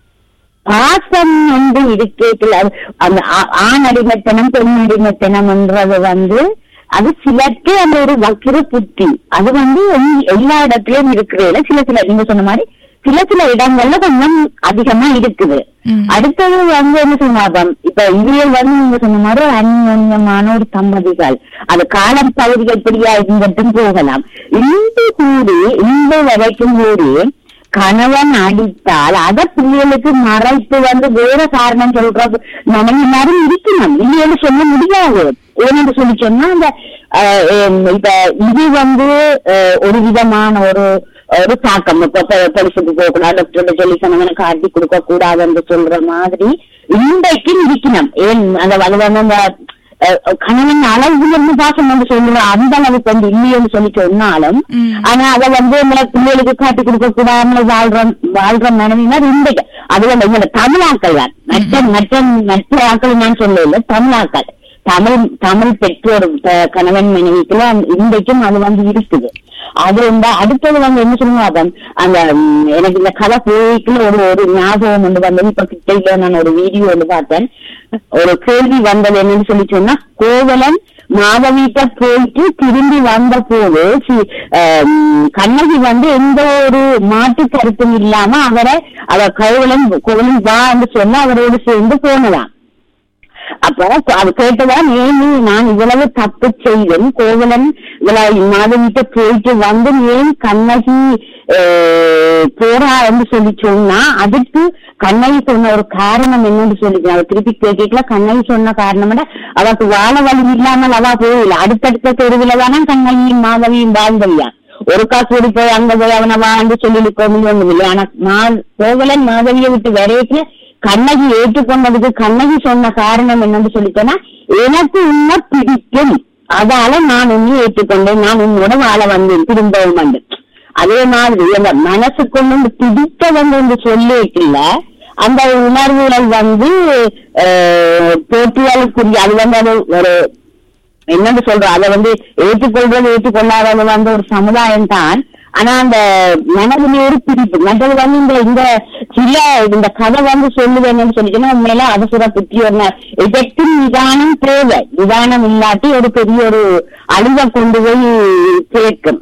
பாசம் வந்து இருக்கேல அந்த ஆண் அடிமைத்தனம் பெண் அடிமைத்தனம்ன்றது வந்து அது சிலருக்கு அந்த ஒரு வக்கிர புத்தி அது வந்து எல்லா இடத்துலயும் இருக்கிறதுல சில சில நீங்க சொன்ன மாதிரி சில சில இடங்கள்ல கொஞ்சம் அதிகமா இருக்குது. அடுத்தது வந்து என்ன சொன்னாங்க இப்ப இதில் வந்து நீங்க சொன்ன மாதிரி அந்யோன்யமான ஒரு தம்பதிகள் அது காலம் பகுதிகள் எப்படியா இருந்துட்டும் போகலாம். இந்த கூடி இந்த வரைக்கும் கூடி கணவன் அடித்தால் அதை பிள்ளைகளுக்கு மறைத்து வந்து வேற காரணம் சொல்றது நம்ம எல்லாரும் இருக்கணும் இல்லைன்னு சொல்ல முடியாது. ஏன்னு சொல்லி சொன்னா அந்த இப்ப இது வந்து ஒரு விதமான ஒரு ஒரு தாக்கம். இப்ப பொலிசுக்கு போகக்கூடாது, டாக்டர் சொல்லி சொன்னவனை காட்டி கொடுக்க கூடாதுன்னு சொல்ற மாதிரி இன்றைக்கும் இருக்கணும். ஏன் அந்த அது வந்து அந்த கணவன் அளவுன்னு பாசம் வந்து சொல்லுவேன் அந்த அளவுக்கு வந்து இல்லையன்னு சொல்லி சொன்னாலும் ஆனா அதை வந்து பிள்ளைகளுக்கு காட்டி கொடுக்க கூடாது வாழ்ற வாழ்ற மனைவினா இன்றைக்கு அது வந்து எங்களோட தமிழாக்கள் தான். மற்ற மற்ற மற்ற ஆக்கள் நான் சொல்லல, தமிழாக்கள் தமிழ் தமிழ் பெற்றோர் கணவன் மனைவிக்குள்ள இன்றைக்கும் அது வந்து இருக்குது. அது வந்து அடுத்தது வந்து என்ன சொல்லுவாங்க அந்த எனக்கு இந்த கதை போய்க்குள்ள ஒரு ஒரு ஞாபகம் வந்து வந்தது. இப்ப கிட்ட நான் ஒரு வீடியோ வந்து பார்த்தேன். ஒரு கேள்வி வந்தது என்னன்னு சொல்லி சொன்னா கோவலன் மாதவிட்ட போயிட்டு திரும்பி வந்த போது கண்ணகி வந்து எந்த ஒரு மாற்று கருத்தும் இல்லாம அவரை அவ கோவலன் கோவலன் வா என்று சொன்ன அவரோடு சேர்ந்து போனலாம். அப்ப அது கேட்டதான் ஏன் நான் இவ்வளவு தப்பு செய்தேன், கோவலன் மாதவிட்ட போயிட்டு வந்து ஏன் கண்ணகி போறா என்று சொல்லி சொன்னா அதுக்கு கண்ணகி சொன்ன ஒரு காரணம் என்னன்னு சொல்லி அவ திருப்பி கேட்கல. கண்ணகி சொன்ன காரணம் அவருக்கு வாழ வழி இல்லாமல் அவ போயில அடுத்தடுத்த தெருவில் தானே கண்ணகியும் மாதவியும் வாழ்ந்தவியா. ஒரு காசு ஓடி போய் அங்க போய் அவனை வாழ்ந்து சொல்லிருக்க ஒண்ணும் இல்லை. ஆனா கோவலன் மாதவியை விட்டு வரையத்துல கண்ணகி ஏற்றுக்கொண்டதுக்கு கண்ணகி சொன்ன காரணம் என்னன்னு சொல்லிட்டேன்னா எனக்கு உன்னை பிடிக்கும், அதால நான் உன்னை ஏற்றுக்கொண்டேன், நான் உன்னோட வாழ வந்தேன் திரும்பவும் வந்து. அதே மாதிரி அந்த மனசுக்குள்ள பிடித்தவங்க என்று சொல்லிக்கல அந்த உணர்வுகள் வந்து போட்டியாளுக்குரிய அது வந்து அது ஒரு என்னன்னு சொல்றோம் அதை வந்து ஏற்றுக்கொள்றது ஏற்றுக்கொள்ளாதது வந்து ஒரு சமுதாயம் தான். ஆனா அந்த மனதிலே ஒரு பிடிப்பு மற்றது வந்து இந்த இந்த சில இந்த கதை வந்து சொல்லுவேன்னு சொல்லிச்சுன்னா உண்மையில அவசர புத்தி ஒரு எதற்கும் நிதானம் தேவை. நிதானம் இல்லாட்டி ஒரு பெரிய ஒரு அழிவை கொண்டு போய் சேர்க்கும்.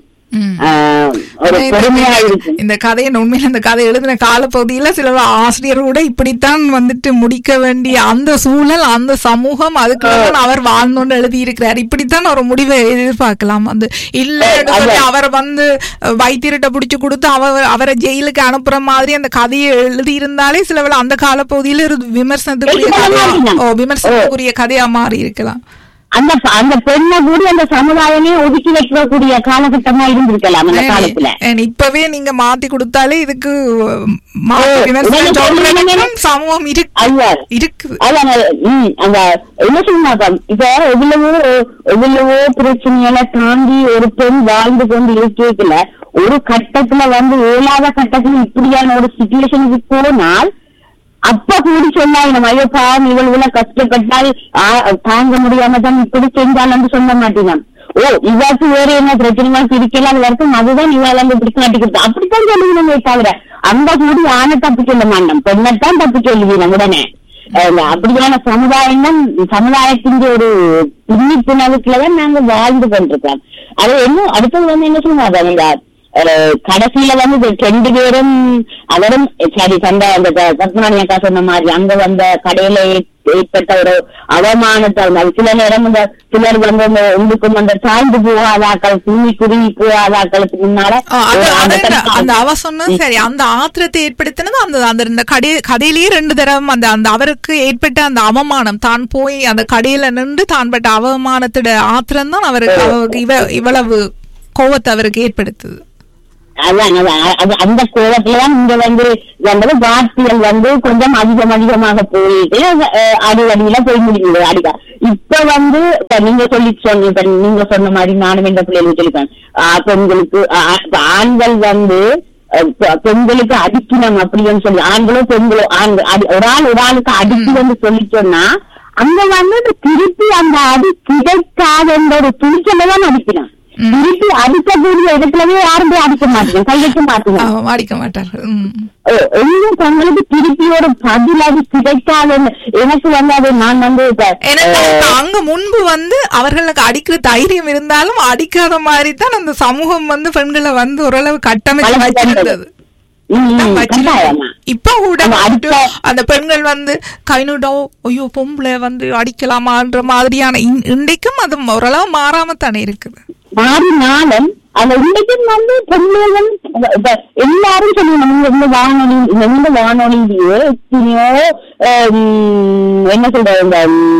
இந்த கதையை உண்மையில இந்த கதை எழுதின காலப்பகுதியில சில ஆசிரியரோட இப்படித்தான் வந்துட்டு முடிக்க வேண்டிய அந்த சூழல் அந்த சமூகம் அதுக்கு அவர் வாழ்ந்தோன்னு எழுதி இருக்கிறார். இப்படித்தான் ஒரு முடிவை எதிர்பார்க்கலாம். அந்த இல்ல அவரை வந்து வைத்தியர்கிட்ட பிடிச்சு கொடுத்து அவர் அவரை ஜெயிலுக்கு அனுப்புற மாதிரி அந்த கதையை எழுதி இருந்தாலே சில வேளை அந்த காலப்பகுதியில ஒரு விமர்சனத்துக்குரிய கதையா விமர்சனத்துக்குரிய கதையா மாறி இருக்கலாம். அந்த அந்த பெண்ணை கூட அந்த சமுதாயமே ஒதுக்கி வைக்கக்கூடிய காலகட்டமா இருந்திருக்கலாம் அந்த காலத்துல. இப்பவே நீங்க மாத்தி கொடுத்தாலே இதுக்கு சமூகம் இருக்குது. அந்த என்ன சொன்னாக்கா இப்ப எவ்வளவோ எவ்வளவோ பிரச்சனைகளை தாண்டி ஒரு பெண் வாழ்ந்து கொண்டு இருக்கல ஒரு கட்டத்துல வந்து ஏழாத கட்டத்துல இப்படியான ஒரு சிச்சுவேஷனுக்கு போனால் அப்ப கூடி சொன்னாங்க நம்ம ஐயோ பாவம் இவள் கஷ்டப்பட்டால் தாங்க முடியாம தான் இப்படி செஞ்சாலும் சொல்ல மாட்டேங்க. ஓ இவாக்கு வேற என்ன பிரச்சனைக்கு இருக்கல அது வரைக்கும் அதுதான் இவாள் வந்து இப்படி காட்டிக்கிறது அப்படித்தான் சொல்லுவீங்க தவிர அந்த கூடி ஆணை தப்பு சொல்ல மாட்டோம், பெண்ணைத்தான் தப்பு சொல்லுவீங்க உடனே. அப்படியான சமுதாயம் தான் சமுதாயத்தின் ஒரு பின்னிப்புணர்வுக்குள்ளதான் நாங்க வாழ்ந்து கொண்டிருக்கோம். அது என்ன அடுத்தது வந்து என்ன சொல்லுவாங்க கடைசியில வந்து ரெண்டு பேரும் அவரும் சரி சண்டை அந்த பத்மநாணி அக்கா சொன்ன மாதிரி அங்க வந்த கடையில ஏற்பட்ட ஒரு அவமானத்தை சில நேரம் இந்த சிலர் வந்து உங்களுக்கும் அந்த தாழ்ந்து போகாதாக்கள் துணி குருவி போகாதாக்களுக்கு முன்னால அந்த அவ சொன்னது சரி அந்த ஆத்திரத்தை ஏற்படுத்தினது அந்த அந்த கடை கடையிலேயே ரெண்டு தரம் அந்த அந்த அவருக்கு ஏற்பட்ட அந்த அவமானம் தான் போய் அந்த கடையில நின்று தான் பட்ட அவமானத்தோட ஆத்திரம் தான் அவருக்கு இவ இவ்வளவு கோவத்தை அவருக்கு ஏற்படுத்துது. அதான் அந்த கோபத்துலதான் இங்க வந்து வந்தது வார்த்தைகள் வந்து கொஞ்சம் அதிகம் அதிகமாக போயிட்டு அடிவடியில போய் முடியுது அடிக்கா. இப்ப வந்து நீங்க சொல்லி சொன்ன நீங்க சொன்ன மாதிரி நானும் இந்த பிள்ளைகளுக்கு சொல்லிப்பேன் பெண்களுக்கு ஆண்கள் வந்து பெண்களுக்கு அடிக்கணும் அப்படின்னு சொல்லி ஆண்களோ பெண்களோ ஆண்கள் ஒரு ஆள் ஒரு ஆளுக்கு அடிக்கி வந்து சொல்லி சொன்னா அங்க வந்து திருப்பி அந்த அடி கிடைக்காத ஒரு துணிச்சலதான் அடிக்கணும். திருப்பி அடிக்கக்கூடிய இடத்துலவே யாரும் போய் அடிக்க மாட்டேங்க கை வைக்க மாட்டேங்க அடிக்க மாட்டார்கள். எல்லாம் தங்களுக்கு திருப்பி ஒரு பதில் அது கிடைக்காத எனக்கு வந்து அது நான் வந்து அங்க முன்பு வந்து அவர்களுக்கு அடிக்கிற தைரியம் இருந்தாலும் அடிக்காத மாதிரி தான் அந்த சமூகம் வந்து பெண்களை வந்து ஓரளவு கட்டமைச்சு வச்சிருந்தது. இப்ப கூட அந்த பெண்கள் வந்து கைநூடோ ஐயோ பொம்பளை வந்து அடிக்கலாமான்ற மாதிரியான இன்றைக்கும் அது ஓரளவு மாறாம தானே இருக்குது. மாறினாலும் அந்த இன்னைக்கும் வந்து பெண்கள் எல்லாரும் சொல்லுவாங்க இந்த வானொலி இந்த வானொலியிலேயே எத்தனையோ என்ன சொல்ற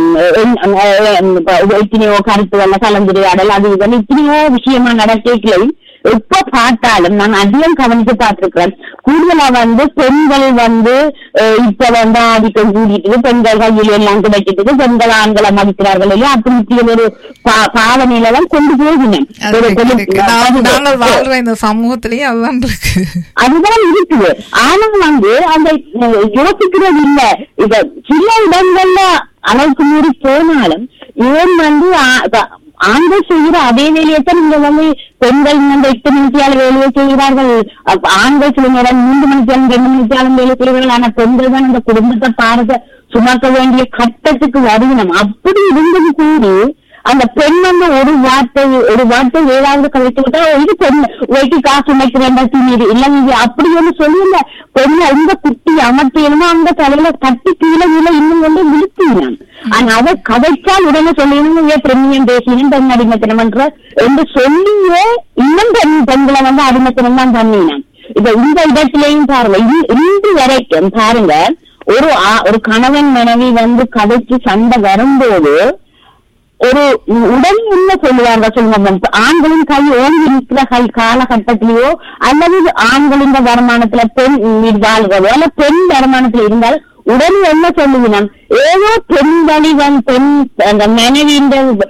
எத்தனையோ கருத்துவல்ல கலந்துரையாடல் அது இதெல்லாம் எத்தனையோ விஷயமா நடக்கலை. எப்ப பார்த்தாலும் நான் அதிகம் கவனித்து பார்த்திருக்கிறேன். கூடுதலா வந்து பெண்கள் வந்து இப்ப வந்து ஆதிக்கம் கூடிட்டு பெண்கள் கையில் எல்லாம் கிடைக்கிட்டு பெண்கள் ஆண்களை மதிக்கிறார்கள் இல்லையா அப்படி இப்படி ஒரு பாவனையில தான் கொண்டு போகினேன். இந்த சமூகத்திலேயே அதுதான் இருக்கு அதுதான் இருக்குது. ஆனா வந்து அந்த யோசிக்கிறது இல்ல. இப்ப சில இடங்கள்ல அளவுக்கு மீறி போனாலும் ஏன் வந்து ஆண்கள் செய்கிற அதே வேலையைத்தான் இங்க வந்து பெண்கள் இந்த எட்டு மணிக்கால வேலையை செய்கிறார்கள். ஆண்கள் சில நேரம் மூன்று மணிக்காலும் ரெண்டு மணிக்காலும் வேலை செய்கிறார்கள். ஆனா பெண்கள் தான் இந்த குடும்பத்தை பாரத சுமக்க வேண்டிய கட்டத்துக்கு வருகணும். அப்படி இருந்தது கூடி ஒரு வார்த்தை ஏதாவது கழித்து விட்டா இது பெண்ணு வைத்து காசு அமைக்கிறேன் தீனீர் இல்லை அப்படி ஒண்ணு சொல்லுங்க பெண்ணு இந்த குட்டி அமர்த்தியணுமோ அந்த தலையில கட்டி கீழே கீழே இன்னும் கொண்டு விழுத்தினான். ஆனா அதை கதைச்சால் உடனே சொல்லிடணும் ஏன் பிரமியம் பேசினும் பெண் அடிமைத்தனம் என்ற என்று சொல்லியே இன்னும் பெண் பெண்களை வந்து அடிமைத்தனம் தான் பண்ணினான். இப்ப இந்த இடத்திலையும் பாருங்க இன்று வரைக்கும் பாருங்க ஒரு ஒரு கணவன் மனைவி வந்து கதைச்சு சண்டை வரும்போது ஒரு உடல் என்ன சொல்லுவாங்க சொல்லுவாங்க ஆண்களின் கை ஓங்கி இருக்கிற கை காலகட்டத்திலேயோ அல்லது ஆண்களின் வருமானத்துல பெண் வாழ்கிறதோ அல்ல பெண் வருமானத்துல இருந்தால் உடனே என்ன சொல்லுவினான் ஏதோ பெண் வழி வந்து பெண் அந்த மனைவியின்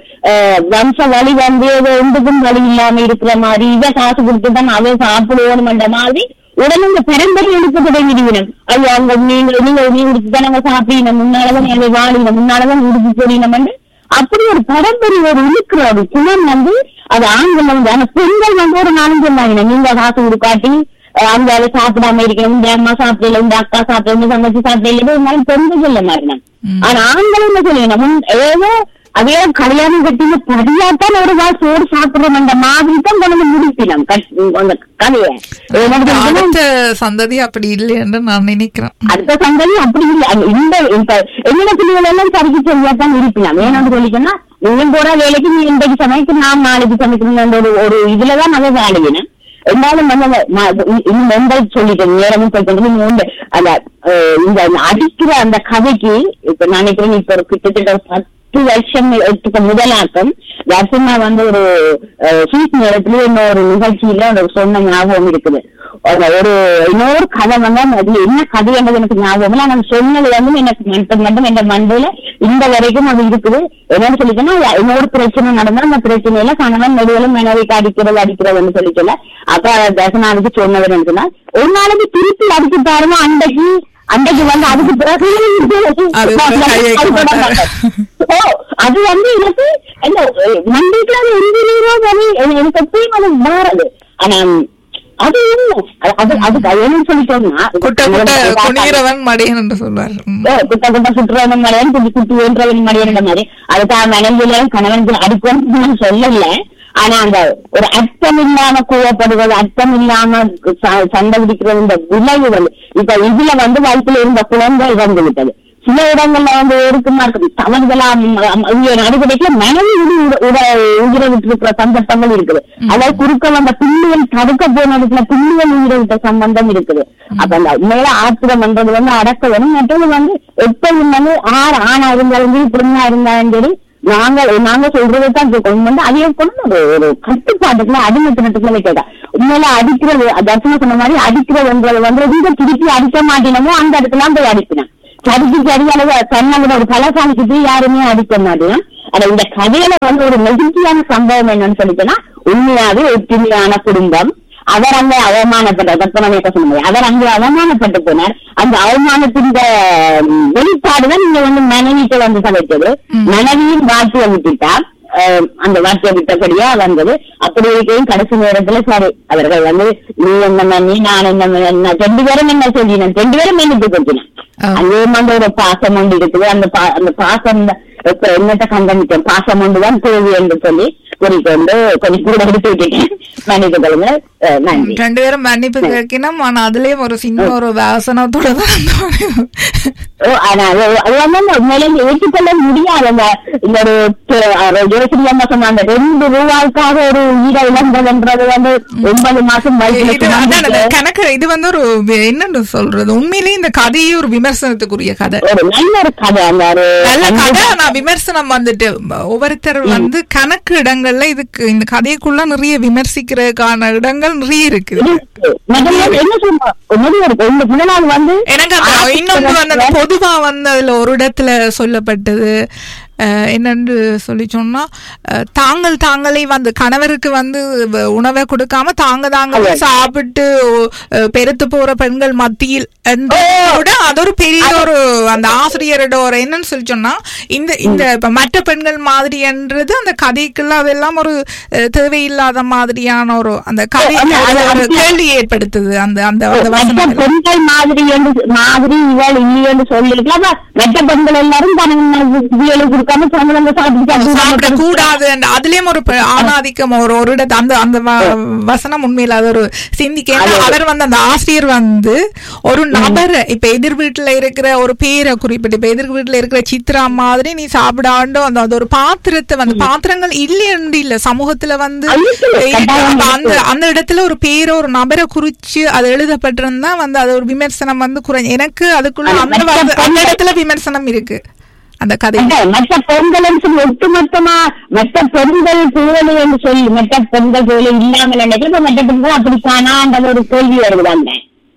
வம்ச வழி வந்து ஏதோ எந்ததும் வழி இல்லாம இருக்கிற மாதிரி இவ காசு கொடுத்துதான் அவ சாப்பிடுவோம் என்ற மாதிரி உடனே இந்த பரம்பரை எடுக்க தொடங்கிடுவினம். ஐயோ அவங்க நீங்க நீங்க நீ உடுத்துதான் நாங்க சாப்பிடணும் முன்னாலதான் எங்களை வாழினம் முன்னாலதான் உடுப்பு போடினம் என்று அப்படி ஒரு பரம்பரை ஒரு இழுக்கிற ஒரு குணம் வந்து அது ஆண்கள் வந்து ஆனா பெண்கள் வந்து ஒரு நாலஞ்சு இருந்தாங்க நீங்க காசு கொடுக்காட்டி அந்த அதை சாப்பிடாம இருக்கணும் இந்த அம்மா சாப்பிடல இந்த அக்கா சாப்பிடல இந்த தங்கச்சி சாப்பிடல இருந்தாலும் பெண்கள் சொல்ல மாறினான். ஆனா ஆண்கள் என்ன சொல்லணும் ஏதோ அதே கல்யாணம் கட்டின படியாத்தான் ஒரு வா சோறு சாப்பிடுறோம் அந்த மாதிரி தான் கொண்டு முடிப்பினோம் அந்த கதையை. அடுத்த சந்ததி அப்படி இல்லை என்று நான் நினைக்கிறேன். அடுத்த சந்ததி அப்படி இல்லை. இந்த என்னோட பிள்ளைகள் எல்லாம் சரிக்கு சரியாத்தான் இருப்பினான். ஏன்னு சொல்லிக்கன்னா நீங்க போற வேலைக்கு நீ இன்றைக்கு சமைக்க நான் நாளைக்கு சமைக்கணும் ஒரு ஒரு இதுலதான் அதை வேலையினேன். இருந்தாலும் வந்து சொல்லிட்டேன் நேரமும் சொல்லிட்டு அந்த இந்த அடிக்கிற அந்த கதைக்கு இப்ப நினைக்கிறேன் இப்ப ஒரு கிட்டத்தட்ட பத்து வருஷம் எடுத்துக்க முதலாக்கம் ரசமா வந்து ஒரு சீட் நேரத்துல இன்னொரு நிகழ்ச்சியில சொன்ன ஞாபகம் இருக்குது. ஒரு இன்னொரு கதை வந்து அது என்ன கதை என்றது எனக்கு ஞாபகம் இல்லை. நான் சொன்னது வந்து எனக்கு மட்டும் மட்டும் என் மண்டையில இந்த வரைக்கும் அது இருக்குது. என்னன்னு சொல்லிட்டேன்னா இன்னொரு பிரச்சனை நடந்தா அந்த பிரச்சனையில கணவன் நடுவிலும் மனைவிக்கு அடிக்கிறது அடிக்கிறதுன்னு சொல்லிக்கல. அப்ப தசனாவுக்கு சொன்னவர் சொன்னா ஒரு நாளைக்கு திருப்பி அடிச்சு பாருங்க அன்றைக்கு அன்றைக்கு வந்து அதுக்கு பிறகு அது வந்து எனக்கு என்ன நம்பிக்கை எனக்கு எப்பயும் அது மாறுது. ஆனா அது அது அதுக்கு என்னன்னு சொல்லிட்டோம்னா குணிகிறவன் மடியன் என்று சொல்வார். குட்ட குட்ட சுற்றுறவன் மடியன் குட்டி குட்டி வேண்டவன் மடியன்ற மாதிரி அதுக்காக மனைவியிலும் கணவன் அடிக்கணும்னு சொல்லல. ஆனா அந்த ஒரு அர்த்தம் இல்லாம கோவப்படுவது அர்த்தம் இல்லாம சண்டை பிடிக்கிறது இந்த விளைவு வந்து இப்ப இதுல வந்து வயிற்றுல இருந்த குழந்தை இறந்து விட்டது. சில இடங்கள்ல வந்து இருக்குமா இருக்குது தவறுதலா நடுக்கடைக்குல மனைவி உயிர விட்டு இருக்கிற சந்தர்ப்பங்கள் இருக்குது. அதாவது குறுக்க வந்த பிள்ளைகள் தடுக்க போன இடத்துல பிள்ளைகள் உயிர விட்ட சம்பந்தம் இருக்குது. அப்ப அந்த உண்மையில ஆத்திரம் பண்றது வந்து அடக்க வேணும். மற்றது வந்து எப்பவும் வந்து ஆறு ஆணா இருந்தாலும் சரி பெண்ணா இருந்தாலும் சரி நாங்க நாங்க சொல்றதுதான் கொண்டு வந்து அதையும் கொண்டு ஒரு கட்டுப்பாட்டுக்குள்ள அடிமத்தனத்துக்குள்ள வைக்கிறதா உண்மையில அடிக்கிறது தர்சனம் சொன்ன மாதிரி அடிக்கிறதுன்றது வந்து எங்க திருப்பி அடிக்க மாட்டேனமோ அந்த இடத்துல போய் அடிப்பினேன். சரிக்கு சரியானது தன்னோட ஒரு கலாசாரத்துக்கு யாருமே அடிக்க மாட்டேன். ஆனா இந்த கதையில வந்து ஒரு நெகிழ்ச்சியான சம்பவம் என்னன்னு சொல்லிட்டேன்னா உண்மையாவே ஒற்றுமையான குடும்பம். அவர் அங்கே அவமானப்பட்டார் தற்பனமேக்க சொன்ன அவர் அங்கே அவமானப்பட்டு போனார். அந்த அவமானத்தின் வெளிப்பாடுதான் நீங்க வந்து மனைவிக்கு வந்து சமைத்தது. மனைவியின் வார்த்தையை விட்டுட்டா அந்த வார்த்தையை விட்டபடியா வந்தது. அப்படி இருக்கையும் கடைசி நேரத்துல சரி அவர்கள் வந்து நீ என்ன நீ நான் என்ன ரெண்டு பேரும் என்ன சொல்லினேன் ரெண்டு பேரும் என்னது கொடுத்தினேன். அதே மாதிரி ஒரு பாசம் ஒன்று இருக்குது. அந்த அந்த பாசம் இப்ப என்னட்ட கண்டனிட்டேன் பாசம் ஒன்றுதான் தேவை என்று சொல்லி குறிக்கொண்டு கொஞ்சம் கூட எடுத்து விட்டுட்டேன். மன்னிப்பு கொள்ளுங்க. நன்றி. ரெண்டு பேரும் மன்னிப்பு கேட்கணும். ஆனா அதுலயும் ஒரு சின்ன ஒரு வாசனத்தோட தான் அது வந்து உண்மையிலே ஏற்றுக்கொள்ள முடியாது. அந்த இந்த ஒரு ஜோசிரி அம்மா சொன்ன அந்த ரெண்டு ரூபாய்க்காக ஒரு ஈர இழந்ததுன்றது வந்து ஒன்பது மாசம் கணக்கு. இது வந்து ஒரு என்னன்னு சொல்றது உண்மையிலேயே இந்த கதையே ஒரு விமர்சனத்துக்குரிய கதை. ஒரு நல்ல ஒரு கதை அந்த நல்ல கதை. ஆனா விமர்சனம் வந்துட்டு ஒவ்வொருத்தர் வந்து கணக்கு இடங்கள்ல இதுக்கு இந்த கதைக்குள்ள நிறைய விமர்சிக்கிறதுக்கான இடங்கள் நிறைய இருக்கு. எனக்கு இன்னொன்று வந்து பொதுவா வந்து அதுல ஒரு இடத்துல சொல்லப்பட்டது என்னன்னு சொல்லி சொன்னா தாங்கள் தாங்களே வந்து கணவருக்கு வந்து உணவை கொடுக்காம தாங்க தாங்களே சாப்பிட்டு பெருத்து போற பெண்கள் மத்தியில் கூட அது ஒரு பெரிய ஒரு அந்த ஆசிரியரோட ஒரு என்னன்னு சொல்லி சொன்னா இந்த இந்த இப்ப மற்ற பெண்கள் மாதிரி என்றது அந்த கதைக்குள்ள அதெல்லாம் ஒரு தேவையில்லாத மாதிரியான ஒரு அந்த கதை கேள்வி ஏற்படுத்துது. அந்த அந்த பெண்கள் மாதிரி மாதிரி இவள் இல்லையென்று சொல்லிருக்கலாம். மற்ற பெண்கள் எல்லாரும் கொடுக்காம சம்பளம் சாப்பிட கூடாது. அதுலயும் ஒரு ஆணாதிக்கம் ஒரு ஒரு இடத்து அந்த அந்த வசனம் உண்மையில அது ஒரு சிந்திக்க. அவர் வந்து அந்த ஆசிரியர் வந்து ஒரு நபரை இப்ப எதிர் வீட்டுல இருக்கிற ஒரு பேரை குறிப்பிட்டு இப்ப எதிர் வீட்டுல இருக்கிற சித்ரா மாதிரி நீ சாப்பிடாண்டோ அந்த ஒரு பாத்திரத்தை வந்து பாத்திரங்கள் இல்லைன்னு இல்ல சமூகத்துல வந்து அந்த அந்த இடத்துல ஒரு பேரை ஒரு நபரை குறிச்சு அது எழுதப்பட்டிருந்தா வந்து அது ஒரு விமர்சனம் வந்து குறைஞ்சு. எனக்கு அதுக்குள்ள அந்த அந்த இடத்துல விமர்சனம் இருக்கு அந்த கதை. மற்ற பெண்களும் சொல்லி ஒட்டுமொத்தமா மற்ற பெண்கள் புகழ் என்று சொல்லி மற்ற பெண்கள் புகழ் இல்லாமல் நினைக்கிற மற்ற பெண்கள் அப்படித்தானான்ற ஒரு கேள்வி வருகிறாங்க.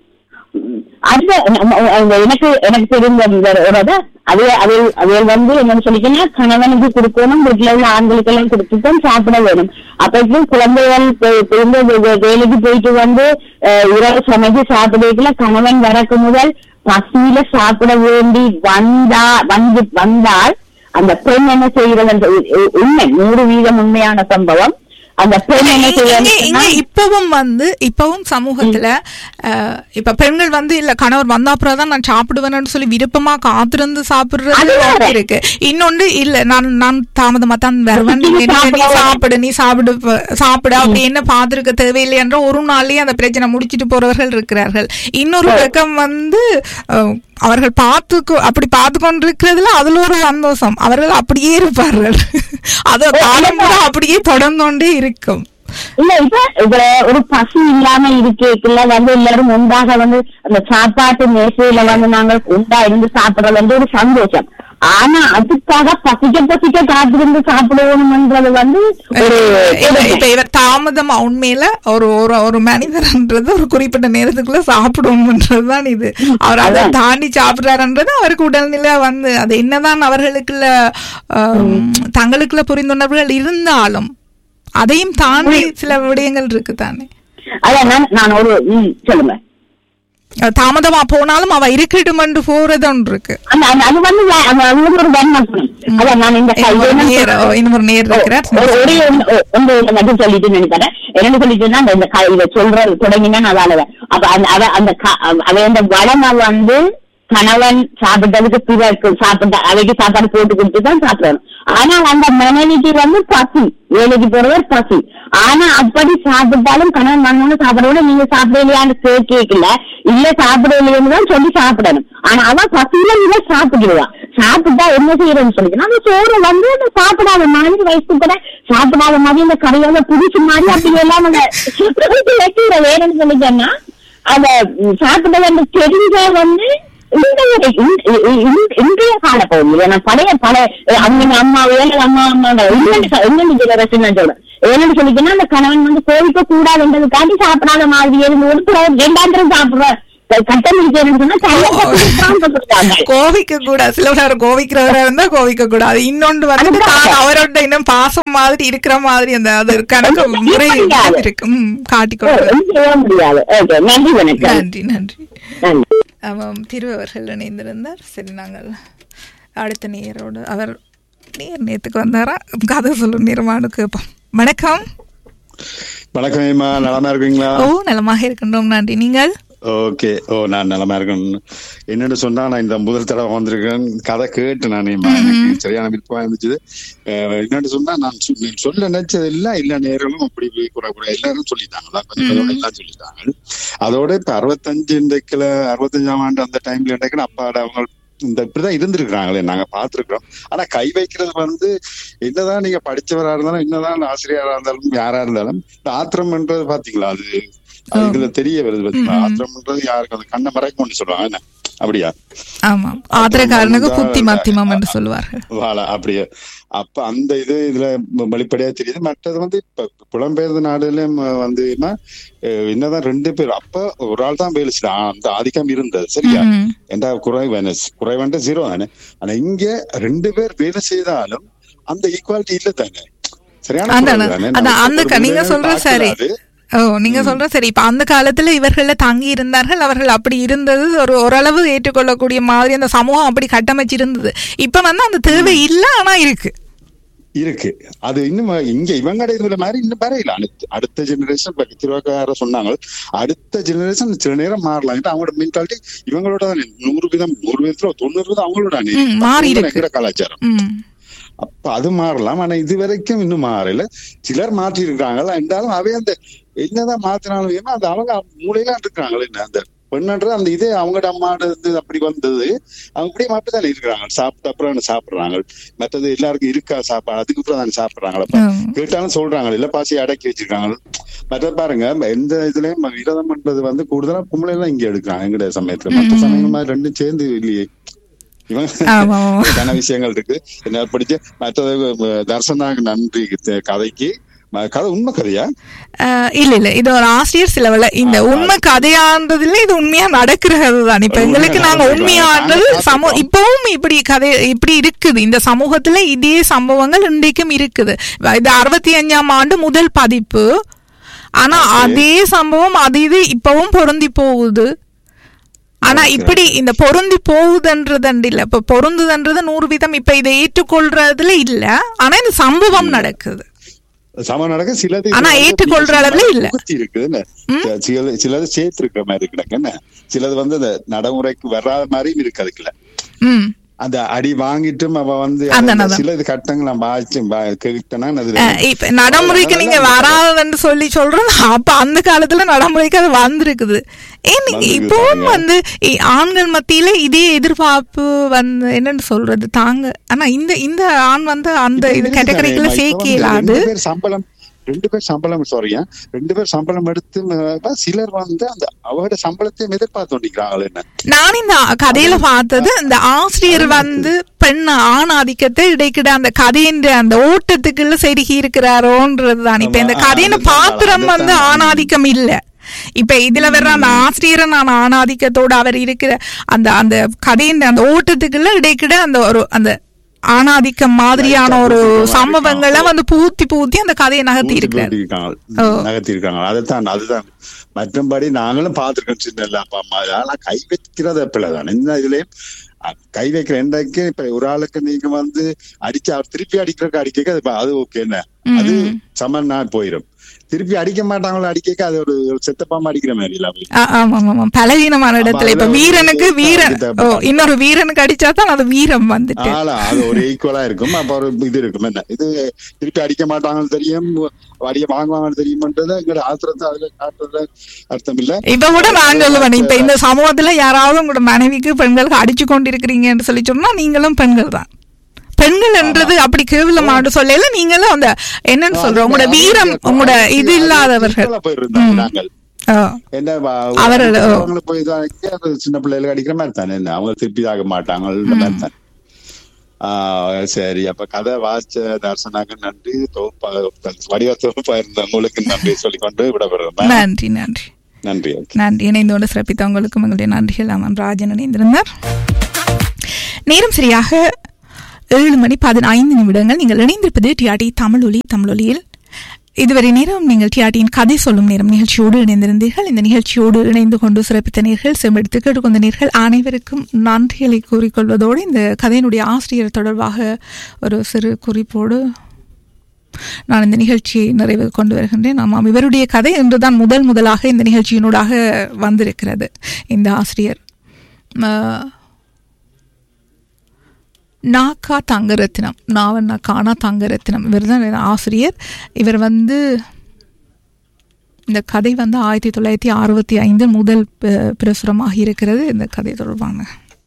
அது எனக்கு எனக்கு தெரிந்த அதே அது அதை வந்து என்னன்னு சொல்லிக்கன்னா கணவனுக்கு கொடுக்கணும், வீட்டுல உள்ள ஆண்களுக்கு எல்லாம் கொடுத்துதான் சாப்பிட வேணும். அப்ப குழந்தைகள் வேலைக்கு போயிட்டு வந்து இரவு சமைச்சு சாப்பிடுறதுல கணவன் வரக்கு முதல் பசியில சாப்பிட வேண்டி வந்தா வந்து வந்தால் அந்த பெண் என்ன செய்கிறது உண்மை, நூறு வீதம் உண்மையான சம்பவம். அந்த பெண் என்ன செய்ய இப்பவும் வந்து இப்பவும் சமூகத்துல இப்ப பெண்கள் வந்து இல்ல கணவர் வந்தா அப்புறம் தான் நான் சாப்பிடுவேன்னு சொல்லி விருப்பமா காத்திருந்து சாப்பிடுறது இருக்கு. இன்னொன்று இல்ல நான் நான் தாமதமா தான் வருவேன், நீ சாப்பிடு நீ சாப்பிடு சாப்பிடு அப்படி என்ன பாத்துருக்க தேவையில்லை என்ற ஒரு நாள்லயே அந்த பிரச்சனை முடிச்சிட்டு போறவர்கள் இருக்கிறார்கள். இன்னொரு பக்கம் வந்து அவர்கள் பார்த்து அப்படி பார்த்து கொண்டிருக்கிறதுல அதுல ஒரு சந்தோஷம், அவர்கள் அப்படியே இருப்பார்கள், அது காலம் கூட அப்படியே தொடர்ந்து கொண்டே இருக்கும். இல்ல இப்ப இதுல ஒரு பசி இல்லாம இருக்கேக்குள்ள வந்து எல்லாரும் ஒன்றாக வந்து அந்த சாப்பாட்டு மேசையில வந்து நாங்கள் உண்டா இருந்து சாப்பிடறது வந்து ஒரு சந்தோஷம். ஆனா அதுக்காக பசிக்க பசிக்க காத்திருந்து சாப்பிடுவோம்ன்றது வந்து ஒரு இப்ப இவர் தாமதமா உண்மையில ஒரு ஒரு மனிதர்ன்றது ஒரு குறிப்பிட்ட நேரத்துக்குள்ள சாப்பிடுவோம்ன்றதுதான் இது. அவர் அதை தாண்டி சாப்பிடுறாருன்றது அவருக்கு உடல்நிலை வந்து அது என்னதான் அவர்களுக்குள்ள தங்களுக்குள்ள புரிந்துணர்வுகள் இருந்தாலும் அதையும் தாண்டி சில விடயங்கள் இருக்கு தானே. அதான் நான் ஒரு சொல்லுங்க தாமதமா போனாலும் அவ இருக்கட்டும் என்று போறது ஒன்று இருக்கு. இன்னொரு நேர் இருக்கிறார் சொல்லிட்டு நினைக்கிறேன் என்ன சொல்லிட்டுன்னா இந்த சொல்ற தொடங்கினா அதால அப்ப அந்த அந்த வளமை வந்து கணவன் சாப்பிட்டதுக்கு பிறகு சாப்பிட்ட அவைக்கு சாப்பாடு போட்டு கொடுத்துதான் சாப்பிடணும். ஆனால் அந்த மனைவிக்கு வந்து பசி, வேலைக்கு போறவர் பசி. ஆனா அப்படி சாப்பிட்டாலும் கணவன் மன்னனும் சாப்பிட விட நீங்க சாப்பிடலையான்னு கேட்கல, இல்ல சாப்பிடலையேன்னு தான் சொல்லி சாப்பிடணும். ஆனா அவன் பசியில இல்ல சாப்பிடுவான். சாப்பிட்டா என்ன செய்யறேன்னு சொல்லிக்கணும் அந்த சோறு வந்து அந்த சாப்பிடாத மாதிரி வயசு கூட சாப்பிடாத மாதிரி அந்த கடையோட புடிச்சு மாதிரி அப்படி எல்லாம் அந்த வைக்கிற வேணும்னு சொல்லிட்டோம்னா அந்த சாப்பிட்டது தெரிஞ்ச வந்து இன்றைய கால பகுதியில் பழைய பழைய அவங்க அம்மா வேலை அம்மா அம்மா என்னன்னு ஜெனரேஷன் நான் சொல்றேன். என்னன்னு சொல்லிக்கன்னா அந்த கணவன் வந்து கோவிக்க கூடாதுன்றதுக்காண்டி சாப்பிடாத மாதிரி ஒருத்தர் ரெண்டாந்திரம் சாப்பிடுற கோவிக்க கூடாது. சில பேர் கோவிக்கிறவரா இருந்தா கோவிக்க கூடாது. இன்னொன்று வந்து அவரோட இன்னும் பாசம் மாதிரி இருக்கிற மாதிரி அந்த அது கணக்கு முறை இருக்கு காட்டிக்கொள்ள. நன்றி நன்றி. திரு அவர்கள் இணைந்திருந்தார். சரி, நாங்கள் அடுத்த நேரோடு அவர் நேர் நேத்துக்கு வந்தாரா கதை சொல்லும் நேரமானு கேட்போம். வணக்கம். வணக்கம், நலமா இருக்கீங்களா? ஓ, நலமாக இருக்கின்றோம், நன்றி. நீங்கள்? ஓகே. ஓ, நான் நலமா இருக்கேன். என்னன்னு சொன்னா நான் இந்த முதல் தடவை வந்திருக்கேன். கதை கேட்டு நான் சரியான விருப்பமா இருந்துச்சு. என்னன்னு சொன்னா நான் சொல்ல நினைச்சது இல்ல இல்ல நேரங்களும் அப்படி கூட கூட எல்லாரும் சொல்லிட்டாங்களா, கொஞ்சம் எல்லாம் சொல்லிட்டாங்க. அதோட இப்ப அறுபத்தஞ்சு இன்றைக்குல அறுபத்தஞ்சாம் ஆண்டு அந்த டைம்ல இன்றைக்கு அப்பாட அவங்க இந்த இப்படிதான் இருந்திருக்கிறாங்களே நாங்க பாத்துருக்கிறோம். ஆனா கை வைக்கிறது வந்து என்னதான் நீங்க படிச்சவரா இருந்தாலும் என்னதான் ஆசிரியரா இருந்தாலும் யாரா இருந்தாலும் ஆத்திரம்ன்றது பாத்தீங்களா அது இதுல தெரிய வருது. ஆத்திரம்ன்றது யாருக்கு அந்த கண்ணை மறைக்கும்னு சொல்லுவாங்க என்ன அப்படியா? ஆமா, ஆத்திரக்காரனுக்கு புத்தி மத்தியமம் என்று சொல்லுவார்கள். வாழ அப்படியே. அப்ப அந்த இது இதுல வெளிப்படையா தெரியுது. மற்றது வந்து இப்ப புலம்பெயர்ந்த நாடுலயும் வந்து என்னதான் ரெண்டு பேர் அப்ப ஒரு ஆள் தான் வேலை செய்ய அந்த ஆதிக்கம் இருந்தது. சரியா? ஏண்டா குறைவான குறைவான ஜீரோ தானே. ஆனா இங்க ரெண்டு பேர் வேலை செய்தாலும் அந்த ஈக்குவாலிட்டி இல்ல தானே. சரியான நீங்க சொல்ற சரி. ஓ, நீங்க சொல்ற சரி. இப்ப அந்த காலத்துல இவர்கள தங்கி இருந்தார்கள், அவர்கள் அப்படி இருந்தது ஒரு ஓரளவு ஏற்றுக்கொள்ளக்கூடிய மாதிரி அந்த சமூகம் அப்படி கட்டமைச்சு இருந்தது. இப்ப வந்து அந்த தேவை இல்ல, ஆனா இருக்கு இருக்கு அது இன்னும் இங்க இவங்க இதுல மாதிரி இன்னும் வரையில. அடுத்த ஜெனரேஷன் திருவாக்கார சொன்னாங்க, அடுத்த ஜெனரேஷன் சில நேரம் மாறலாம். அவங்களோட மென்டாலிட்டி இவங்களோட நூறு விதம் நூறு விதத்துல தொண்ணூறு விதம் அவங்களோட மாறி இருக்கிற கலாச்சாரம் அப்ப அது மாறலாம். ஆனா இது வரைக்கும் இன்னும் மாறல. சிலர் மாற்றி இருக்காங்களா என்றாலும் அவை அந்த என்னதான் மாத்தினாலும் அந்த அவங்க மூலையெல்லாம் இருக்கிறாங்களே என்ன அந்த பெண்ணுன்ற அந்த இதே அவங்களோட அம்மாடு அப்படி வந்தது அவங்க அப்படியே மட்டும்தானே இருக்கிறாங்க. சாப்பிட்ட அப்புறம் சாப்பிடுறாங்க. மற்றது எல்லாருக்கும் இருக்கா சாப்பாடு அதுக்கு அப்புறம் தானே சாப்பிடுறாங்களா கேட்டாலும் சொல்றாங்க இல்ல பாசி அடக்கி வச்சிருக்காங்க. மற்ற பாருங்க எந்த இதுலயும் விரதம் பண்றது வந்து கூடுதலா பொம்பளை எல்லாம் இங்க எடுக்கிறாங்க எங்கடைய சமயத்துல. மற்ற சமயங்கள் மாதிரி ரெண்டும் சேர்ந்து இல்லையே. இவங்க விஷயங்கள் இருக்கு என்ன படிச்ச மற்றது தர்சனாக நன்றி கதைக்கு கதை உண்மை கதையா இல்ல இல்ல இது ஒரு ஆசிரியர் சிலவல இந்த உண்மை கதையான்றதுல இது உண்மையா நடக்கிற கதைதான். இப்ப எங்களுக்கு நாங்க உண்மையானது சமூக இப்பவும் இப்படி கதை இப்படி இருக்குது. இந்த சமூகத்துல இதே சம்பவங்கள் இன்றைக்கும் இருக்குது. இது அறுபத்தி அஞ்சாம் ஆண்டு முதல் பதிப்பு. ஆனா அதே சம்பவம் அது இது இப்பவும் பொருந்தி போகுது. ஆனா இப்படி இந்த பொருந்தி போகுதுன்றது இல்ல. இப்ப பொருந்துதுன்றது நூறு வீதம் இப்ப இதை ஏற்றுக்கொள்றதுல இல்ல. ஆனா இந்த சம்பவம் நடக்குது. சமம் நடக்க சிலது ஆனா ஏற்றுக்கொள்ற அளவுல இல்ல இருக்குதுன்னு சிலது சேர்த்து இருக்கிற மாதிரி இருக்குன்னு சிலது வந்து அந்த நடைமுறைக்கு வராத மாதிரியும் இருக்கு. அதுக்குள்ள அந்த அடி வாங்கிட்டும் அவ வந்து சில இது கட்டங்களை பாய்ச்சி கேட்டனா இப்ப நடைமுறைக்கு நீங்க வராதுன்னு சொல்லி சொல்றோம். அப்ப அந்த காலத்துல நடைமுறைக்கு அது வந்திருக்குது. ஏன் இப்பவும் வந்து ஆண்கள் மத்தியில இதே எதிர்பார்ப்பு வந்து என்னன்னு சொல்றது தாங்க. ஆனா இந்த இந்த ஆண் வந்து அந்த இது கேட்டகரிக்குள்ள சேர்க்க இயலாது. சம்பளம் ரெண்டு பேர் சம்பளம் சாரியா ரெண்டு பேர் சம்பளம் எடுத்து சிலர் வந்து அந்த அவரோட சம்பளத்தையும் எதிர்பார்த்து என்ன. நான் இந்த கதையில பார்த்தது இந்த ஆசிரியர் வந்து பெண் ஆண் ஆதிக்கத்தை இடைக்கிட அந்த கதையின் அந்த ஓட்டத்துக்குள்ள செருகி இருக்கிறாரோன்றதுதான். இப்ப இந்த கதையின் பாத்திரம் வந்து ஆணாதிக்கம் இல்ல. இப்ப இதுல வர்ற அந்த ஆசிரியரை நான் ஆணாதிக்கத்தோட அவர் இருக்கிற அந்த அந்த கதையின் அந்த ஓட்டத்துக்குள்ள இடைக்கிட அந்த ஒரு அந்த ஆணாதிக்கம் மாதிரியான ஒரு சம்பவங்களை வந்து பூத்தி பூத்தி அந்த கதையை நகர்த்தி இருக்கிறார் நகர்த்தி இருக்காங்க. அதுதான் அதுதான் மற்றபடி நாங்களும் பார்த்திருக்கோம் சின்ன இல்ல அப்பா அம்மா. ஆனா கை வைக்கிறது பிள்ளைதான். இந்த இதுலயும் கை வைக்கிற என்றைக்கு இப்ப ஒரு ஆளுக்கு நீங்க வந்து அடிச்சு அவர் திருப்பி அடிக்கிறதுக்கு அடிக்க அது ஓகே என்ன அது சமன் நாள் போயிடும். திருப்பி அடிக்க மாட்டாங்களோ அடிக்க அது ஒரு செத்தப்பாம அடிக்கிற மாதிரி இல்ல பலவீனமான இடத்துல. இப்ப வீரனுக்கு வீரன் இன்னொரு வீரனுக்கு அடிச்சாதான் அது வீரம் வந்துட்டு அது ஒரு ஈக்குவலா இருக்கும். அப்ப ஒரு இது இருக்கும் என்ன இது திருப்பி அடிக்க மாட்டாங்கன்னு தெரியும் அடிய வாங்குவாங்கன்னு தெரியும்ன்றது எங்களோட ஆத்திரத்தை அதுல காட்டுறது அர்த்தம் இல்ல. இப்ப கூட நான் சொல்லுவேன் இப்ப இந்த சமூகத்துல யாராவது உங்களோட மனைவிக்கு பெண்களுக்கு அடிச்சு கொண்டு இருக்கிறீங்கன்னு சொல்லி சொன்னா நீங்களும் பெண்கள் தான். பெண்கள் என்றது அப்படி கேவலமாடு சொல்லல. நீங்களும் அந்த என்னன்னு சொல்றோம் உங்களோட வீரம் உங்களோட இது இல்லாதவர்கள் சின்ன பிள்ளைகளுக்கு அடிக்கிற மாதிரி தானே என்ன அவங்க திருப்பி ஆக மாட்டாங்க. சரி அப்ப கதை வாசிச்ச தர்சனாக நன்றி. வடிவ தொகுப்பா இருந்த உங்களுக்கு நன்றி சொல்லிக்கொண்டு விடப்படுறேன். நன்றி நன்றி நன்றி நன்றி. இணைந்தோடு சிறப்பித்த உங்களுக்கும் எங்களுடைய நன்றிகள். அமன் ராஜன் இணைந்திருந்தார். நேரம் சரியாக ஏழு மணி பதினைந்து நிமிடங்கள். நீங்கள் இணைந்திருப்பது டிஆர்டி தமிழொலி. தமிழொலியில் இதுவரை நேரம் நீங்கள் டிஆர்டியின் கதை சொல்லும் நேரம் நிகழ்ச்சியோடு இணைந்திருந்தீர்கள். இந்த நிகழ்ச்சியோடு இணைந்து கொண்டு சிறப்பித்த நேர்கள் செம்பெடுத்து கேட்டுக்கொண்ட நேர்கள் அனைவருக்கும் நன்றிகளை கூறிக்கொள்வதோடு இந்த கதையினுடைய ஆசிரியர் தொடர்பாக ஒரு சிறு குறிப்போடு நான் இந்த நிகழ்ச்சியை நிறைவு கொண்டு வருகின்றேன். ஆமாம், இவருடைய கதை இன்றுதான் முதல் முதலாக இந்த நிகழ்ச்சியினூடாக வந்திருக்கிறது. இந்த ஆசிரியர் நாக்கா தங்கரத்னம் நாவண்ணா கானா தங்கரத்னம் இவர் தான் ஆசிரியர். இவர் வந்து இந்த கதை வந்து ஆயிரத்தி தொள்ளாயிரத்தி அறுபத்தி ஐந்து முதல் பிரசுரமாக இருக்கிறது. இந்த கதை தொடர்பான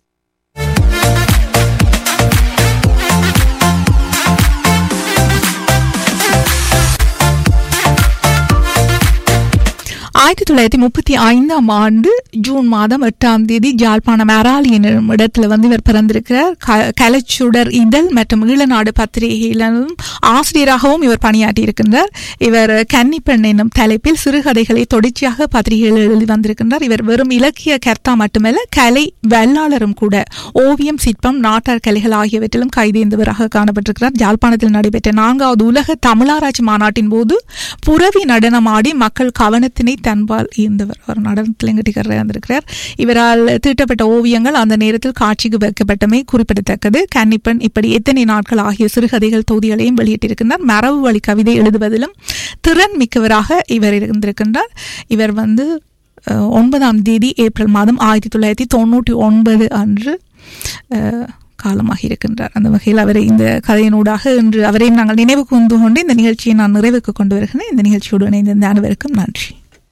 ஆயிரத்தி தொள்ளாயிரத்தி முப்பத்தி ஐந்தாம் ஆண்டு ஜூன் மாதம் எட்டாம் தேதி ஜாழ்ப்பாணம் அராலி என்னும் இடத்துல வந்து இவர் பிறந்திருக்கிறார். கலைச்சுடர் இதழ் மற்றும் ஈழநாடு பத்திரிகையிலும் ஆசிரியராகவும் இவர் பணியாற்றி இருக்கின்றார். இவர் கன்னிப்பெண் என்னும் தலைப்பில் சிறுகதைகளை தொடர்ச்சியாக பத்திரிகைகள் எழுதி வந்திருக்கின்றார். இவர் வெறும் இலக்கிய கர்த்தா மட்டுமல்ல, கலை வெள்ளாளரும் கூட. ஓவியம், சிற்பம், நாட்டார் கலைகள் ஆகியவற்றிலும் கைதேர்ந்தவராக காணப்பட்டிருக்கிறார். ஜாழ்ப்பாணத்தில் நடைபெற்ற நான்காவது உலக தமிழாராய்ச்சி மாநாட்டின் போது புரவி நடனமாடி மக்கள் கவனத்தினை தன்பால் ஈர்ந்தவர். அவர் நடனத்தில் எங்கட்டிக்கரை வந்திருக்கிறார். இவரால் தீட்டப்பட்ட ஓவியங்கள் அந்த நேரத்தில் காட்சிக்கு வைக்கப்பட்டமை குறிப்பிடத்தக்கது. கன்னிப்பெண் இப்படி எத்தனை நாட்கள் ஆகிய சிறுகதைகள் தொகுதிகளையும் வெளியிட்டிருக்கின்றார். மரபு வழி கவிதை எழுதுவதிலும் திறன் மிக்கவராக இவர் இருந்திருக்கின்றார். இவர் வந்து ஒன்பதாம் தேதி ஏப்ரல் மாதம் ஆயிரத்தி தொள்ளாயிரத்தி தொண்ணூற்றி ஒன்பது அன்று காலமாக இருக்கின்றார். அந்த வகையில் அவரை இந்த கதையினூடாக இன்று அவரையும் நாங்கள் நினைவு கூர்ந்து கொண்டு இந்த நிகழ்ச்சியை நான் நிறைவுக்கு கொண்டு வருகிறேன். இந்த நிகழ்ச்சியோடு இணைந்த அனைவருக்கும் நன்றி.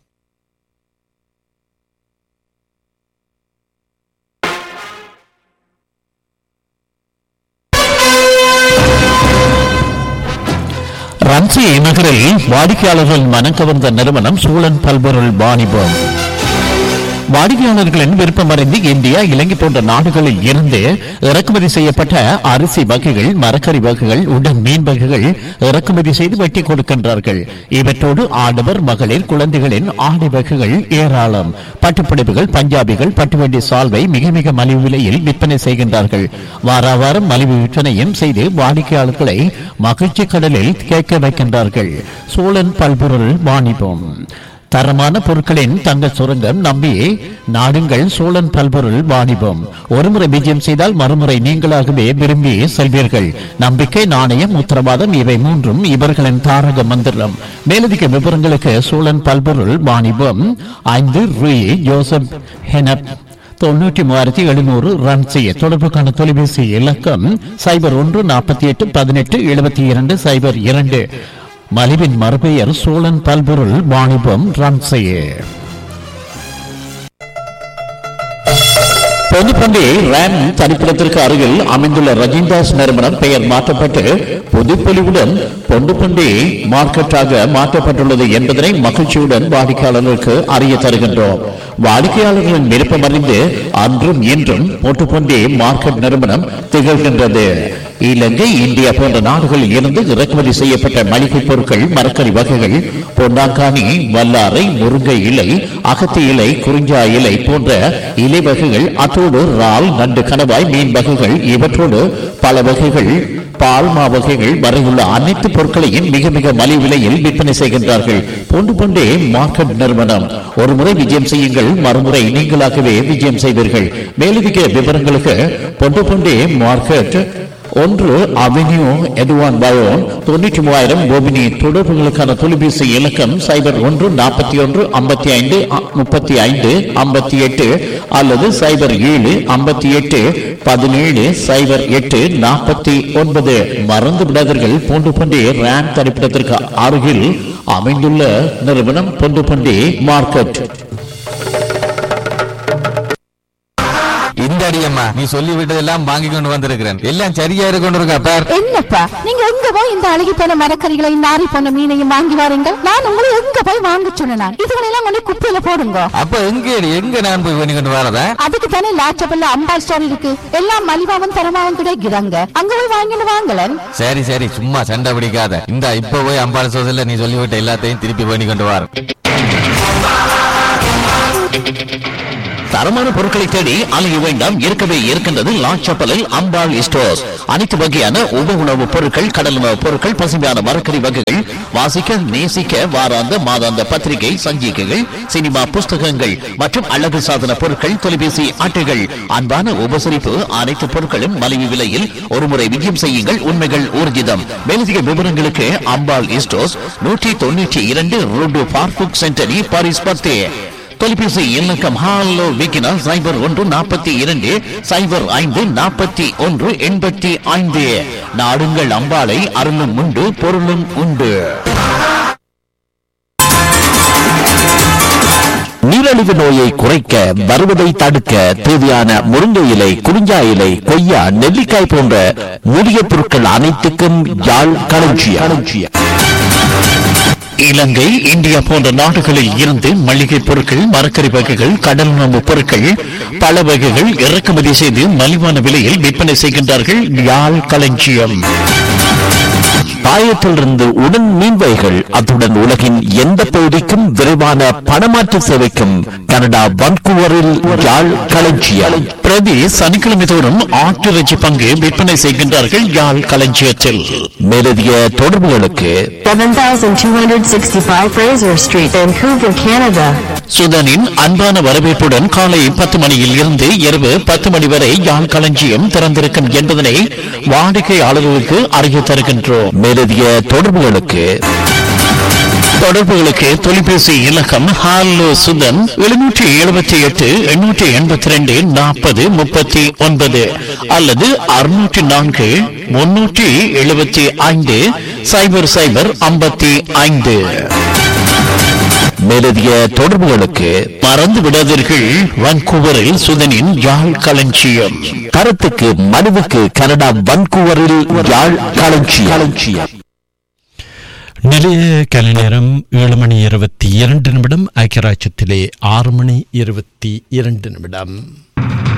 ரன்சி நகரில் வாடிக்கையாளர்கள் மனம் கவர்ந்த நிறுவனம் சூழன் பல்பொருள் வாணிபம். வாடிக்கையாளர்களின் விருப்பமறிந்து இந்தியா, இலங்கை போன்ற நாடுகளில் இருந்து இறக்குமதி செய்யப்பட்ட அரிசி வகைகள், மரக்கறி வகைகள், உடன் மீன் வகைகள் இறக்குமதி செய்து வெட்டி கொடுக்கின்றார்கள். இவற்றோடு ஆடவர், மகளிர், குழந்தைகளின் ஆடை வகைகள் ஏராளம். பட்டுப்புடவைகள், பஞ்சாபிகள், பட்டுவண்டி சால்வை மிக மிக மலிவு விலையில் விற்பனை செய்கின்றார்கள். வார வாரம் மலிவு விற்பனையும் செய்து வாடிக்கையாளர்களை மகிழ்ச்சி கடலில் கேட்க வைக்கின்றார்கள். சோழன் பல்பொருள் வாணிபம். தரமான பொருட்களின் தங்க சுரங்கம் நம்பி நாடுங்கள் சோழன் பல்பொருள் வாணிபம். ஒருமுறை விஜயம் செய்தால் மறுமுறை நீங்களாகவே விரும்பி செல்வீர்கள். நம்பிக்கை, நாணயம், உத்தரவாதம் இவை மூன்றும் இவர்களின் தாரக மந்திரம். மேலதிக விவரங்களுக்கு சோழன் பல்பொருள் வாணிபம் ஐந்து ரூ ஜோசப் ஹெனப் தொண்ணூற்றி மூவாயிரத்தி எழுநூறு ரன் செய்ய தொடர்புக்கான தொலைபேசி இலக்கம் சைபர் ஒன்று நாற்பத்தி எட்டு பதினெட்டு எழுபத்தி இரண்டு சைபர் இரண்டு. மலிவின் மறுபெயர் சோழன் பல்பொருள் வாணிபம் ரன் செய்ய. பொதுப்பண்டி ரேம் தனிப்பிடத்திற்கு அருகில் அமைந்துள்ள ரஜிந்தாஸ் நிறுவனம் பெயர் மாற்றப்பட்டு புதுப்பொலிவுடன் பொண்டுப்பண்டி மார்க்கெட்டாக மாற்றப்பட்டுள்ளது என்பதனை மகிழ்ச்சியுடன் வாடிக்கையாளர்களுக்கு அறிய தருகின்றோம். வாடிக்கையாளர்களின் விருப்பம் அறிந்து அன்றும் இன்றும் பொட்டுப்பண்டி மார்க்கெட் நிறுவனம் திகழ்கின்றது. இலங்கை, இந்தியா போன்ற நாடுகளில் இருந்து இறக்குமதி செய்யப்பட்ட மளிகை பொருட்கள், மரக்கறி வகைகள், பொன்னாங்கானி, வல்லாரை, முருங்கை இலை, அகத்தி இலை, குறிஞ்சா இலை போன்ற இலை வகைகள், அத்தோடு இறால், நண்டு, கணவாய், மீன் வகைகள் இவற்றோடு பல வகைகள், பால்மா வகைகள் வரையுள்ள அனைத்து பொருட்களையும் மிக மிக மலிவு விலையில் விற்பனை செய்கின்றார்கள். பொண்டு பொண்டே மார்க்கெட் நிறுவனம். ஒரு முறை விஜயம் செய்யுங்கள், மறுமுறை நீங்களாகவே விஜயம் செய்வீர்கள். மேலதிக விவரங்களுக்கு பொண்டு பொண்டே மார்க்கெட் ஒன்று அவென்யூ எட்வான் பயோன் தொண்ணூற்றி மூவாயிரம் கோபினி. தொடர்புகளுக்கான தொலைபேசி இலக்கம் சைபர் ஒன்று நாற்பத்தி ஒன்று ஐம்பத்தி ஐந்து முப்பத்தி ஐந்து ஐம்பத்தி எட்டு அல்லது சைபர் ஏழு ஐம்பத்தி எட்டு பதினேழு சைபர் எட்டு நாற்பத்தி ஒன்பது. மறந்து விடாதீர்கள், பொண்டு பண்டி ரேம் தரிப்பிடத்திற்கு அருகில் அமைந்துள்ள நிறுவனம் பொண்டு பண்டி மார்க்கெட். இந்த அடியம்மா நீ சொல்லி விட்டதெல்லாம் வாங்கி கொண்டு வந்திருக்கிறேன். எல்லாம் சரியா இருக்கு பார். என்னப்பா நீங்க எங்க போய் இந்த அழுகி போன மரக்கறிகளை, நாரி போன மீனையும் வாங்கி வாருங்கள். நான் உங்களை எங்க போய் வாங்க சொன்னேன். இதுகளெல்லாம் கொண்டு குப்பையில போடுங்க. அப்ப எங்க எங்க நான் போய் பண்ணி கொண்டு வரதா? அதுக்கு தானே லாச்சபல்ல அம்பாள் ஸ்டோர் இருக்கு. எல்லாம் மலிவாவும் தரமாவும் கிடைக்கிறாங்க. அங்க போய் வாங்கிட்டு வாங்கலன். சரி சரி, சும்மா சண்டை பிடிக்காத. இந்த இப்ப போய் அம்பாள் ஸ்டோர்ல நீ சொல்லிவிட்ட எல்லாத்தையும் திருப்பி பண்ணி கொண்டு வர. தரமான பொருட்களை தேடி அலைய வேண்டாம், இருக்கவே இருக்கின்றது லாச்சப்பலில் அம்பாள் ஸ்டோர்ஸ். அனைத்து வகையான உப உணவுப் பொருட்கள், கடல் உணவுப் பொருட்கள், பசுமையான மரக்கறி வகைகள், வாசிக்க நேசிக்க வாராந்த மாதாந்த பத்திரிகை, சஞ்சிகைகள், சினிமா புஸ்தகங்கள் மற்றும் அழகு சாதன பொருட்கள், தொலைபேசி அட்டைகள், அன்பான உபசரிப்பு, அனைத்து பொருட்களும் மலிவு விலையில். ஒருமுறை விஜயம் செய்யுங்கள், உண்மைகள் ஊர்ஜிதம். மேலதிக விவரங்களுக்கு அம்பாள் ஸ்டோர்ஸ் நூற்றி தொண்ணூற்றி இரண்டு ரோடு பார்புக் சென்டரி பாரிஸ் பத்து. தொலைபேசி இலக்கம் ஹாலோ விக்கினா சைபர் ஒன்று நாற்பத்தி இரண்டு சைபர் ஐந்து நாற்பத்தி ஒன்று எண்பத்தி ஐந்து. நாடுங்கள் அம்பாளை, அருளும் உண்டு பொருளும் உண்டு. நீரிழிவு நோயை குறைக்க, வருவதை தடுக்க தேவையான முருங்கை இலை, குறிஞ்சா இலை, கொய்யா, நெல்லிக்காய் போன்ற மூலிகை பொருட்கள் அனைத்துக்கும் யாழ் களஞ்சியம். இலங்கை, இந்தியா போன்ற நாடுகளில் இருந்து மளிகை பொருட்கள், மரக்கறி வகைகள், கடல் உணவு பொருட்கள் பல வகைகள் இறக்குமதி செய்து மலிவான விலையில் விற்பனை செய்கின்றார்கள். யாழ் களஞ்சியம். பாயத்திலிருந்து உடன் மீன்வைகள், அத்துடன் உலகின் எந்த பகுதிக்கும் விரைவான பணமாற்று சேவைக்கும் கனடா வன்கூவரில் யாழ் களஞ்சியம். பிரதி சனிக்கிழமை தோறும் ஆட்டிறைச்சி பங்கு விற்பனை செய்கின்றார்கள் யாழ் களஞ்சியத்தில். மேலதிக தொடர்புகளுக்கு seven thousand two hundred sixty-five Fraser Street, Vancouver, Canada. சுதனின் அன்பான வரவேற்புடன் காலை பத்து மணியில் இருந்து இரவு பத்து மணி வரை யாழ் களஞ்சியம் திறந்திருக்கும் என்பதனை வாடிக்கையாளர்களுக்கு அறிய தருகின்றோம். மேலதிக தொடர்புகளுக்கு தொடர்புகளுக்கு தொலைபேசி இலக்கம் ஹாலோ சுதன் எழுநூற்றி எழுபத்தி எட்டு எண்ணூற்றி எண்பத்தி ரெண்டு நாற்பது முப்பத்தி ஒன்பது அல்லது அறுநூற்றி நான்கு முன்னூற்றி எழுபத்தி ஐந்து சைபர் சைபர் ஐம்பத்தி ஐந்து. மேலதிக தொடர்புகளுக்கு மறந்து விடாதீர்கள், வான்கூவரில் சுதனின் யாழ் களஞ்சியம். கருத்துக்கு மனுவுக்கு கனடா வான்கூவரில் யாழ் களஞ்சியம். நிலைய கலை நேரம் ஏழு மணி இருபத்தி இரண்டு நிமிடம். ஐக்கியராட்சத்திலே ஆறு மணி இருபத்தி இரண்டு நிமிடம்.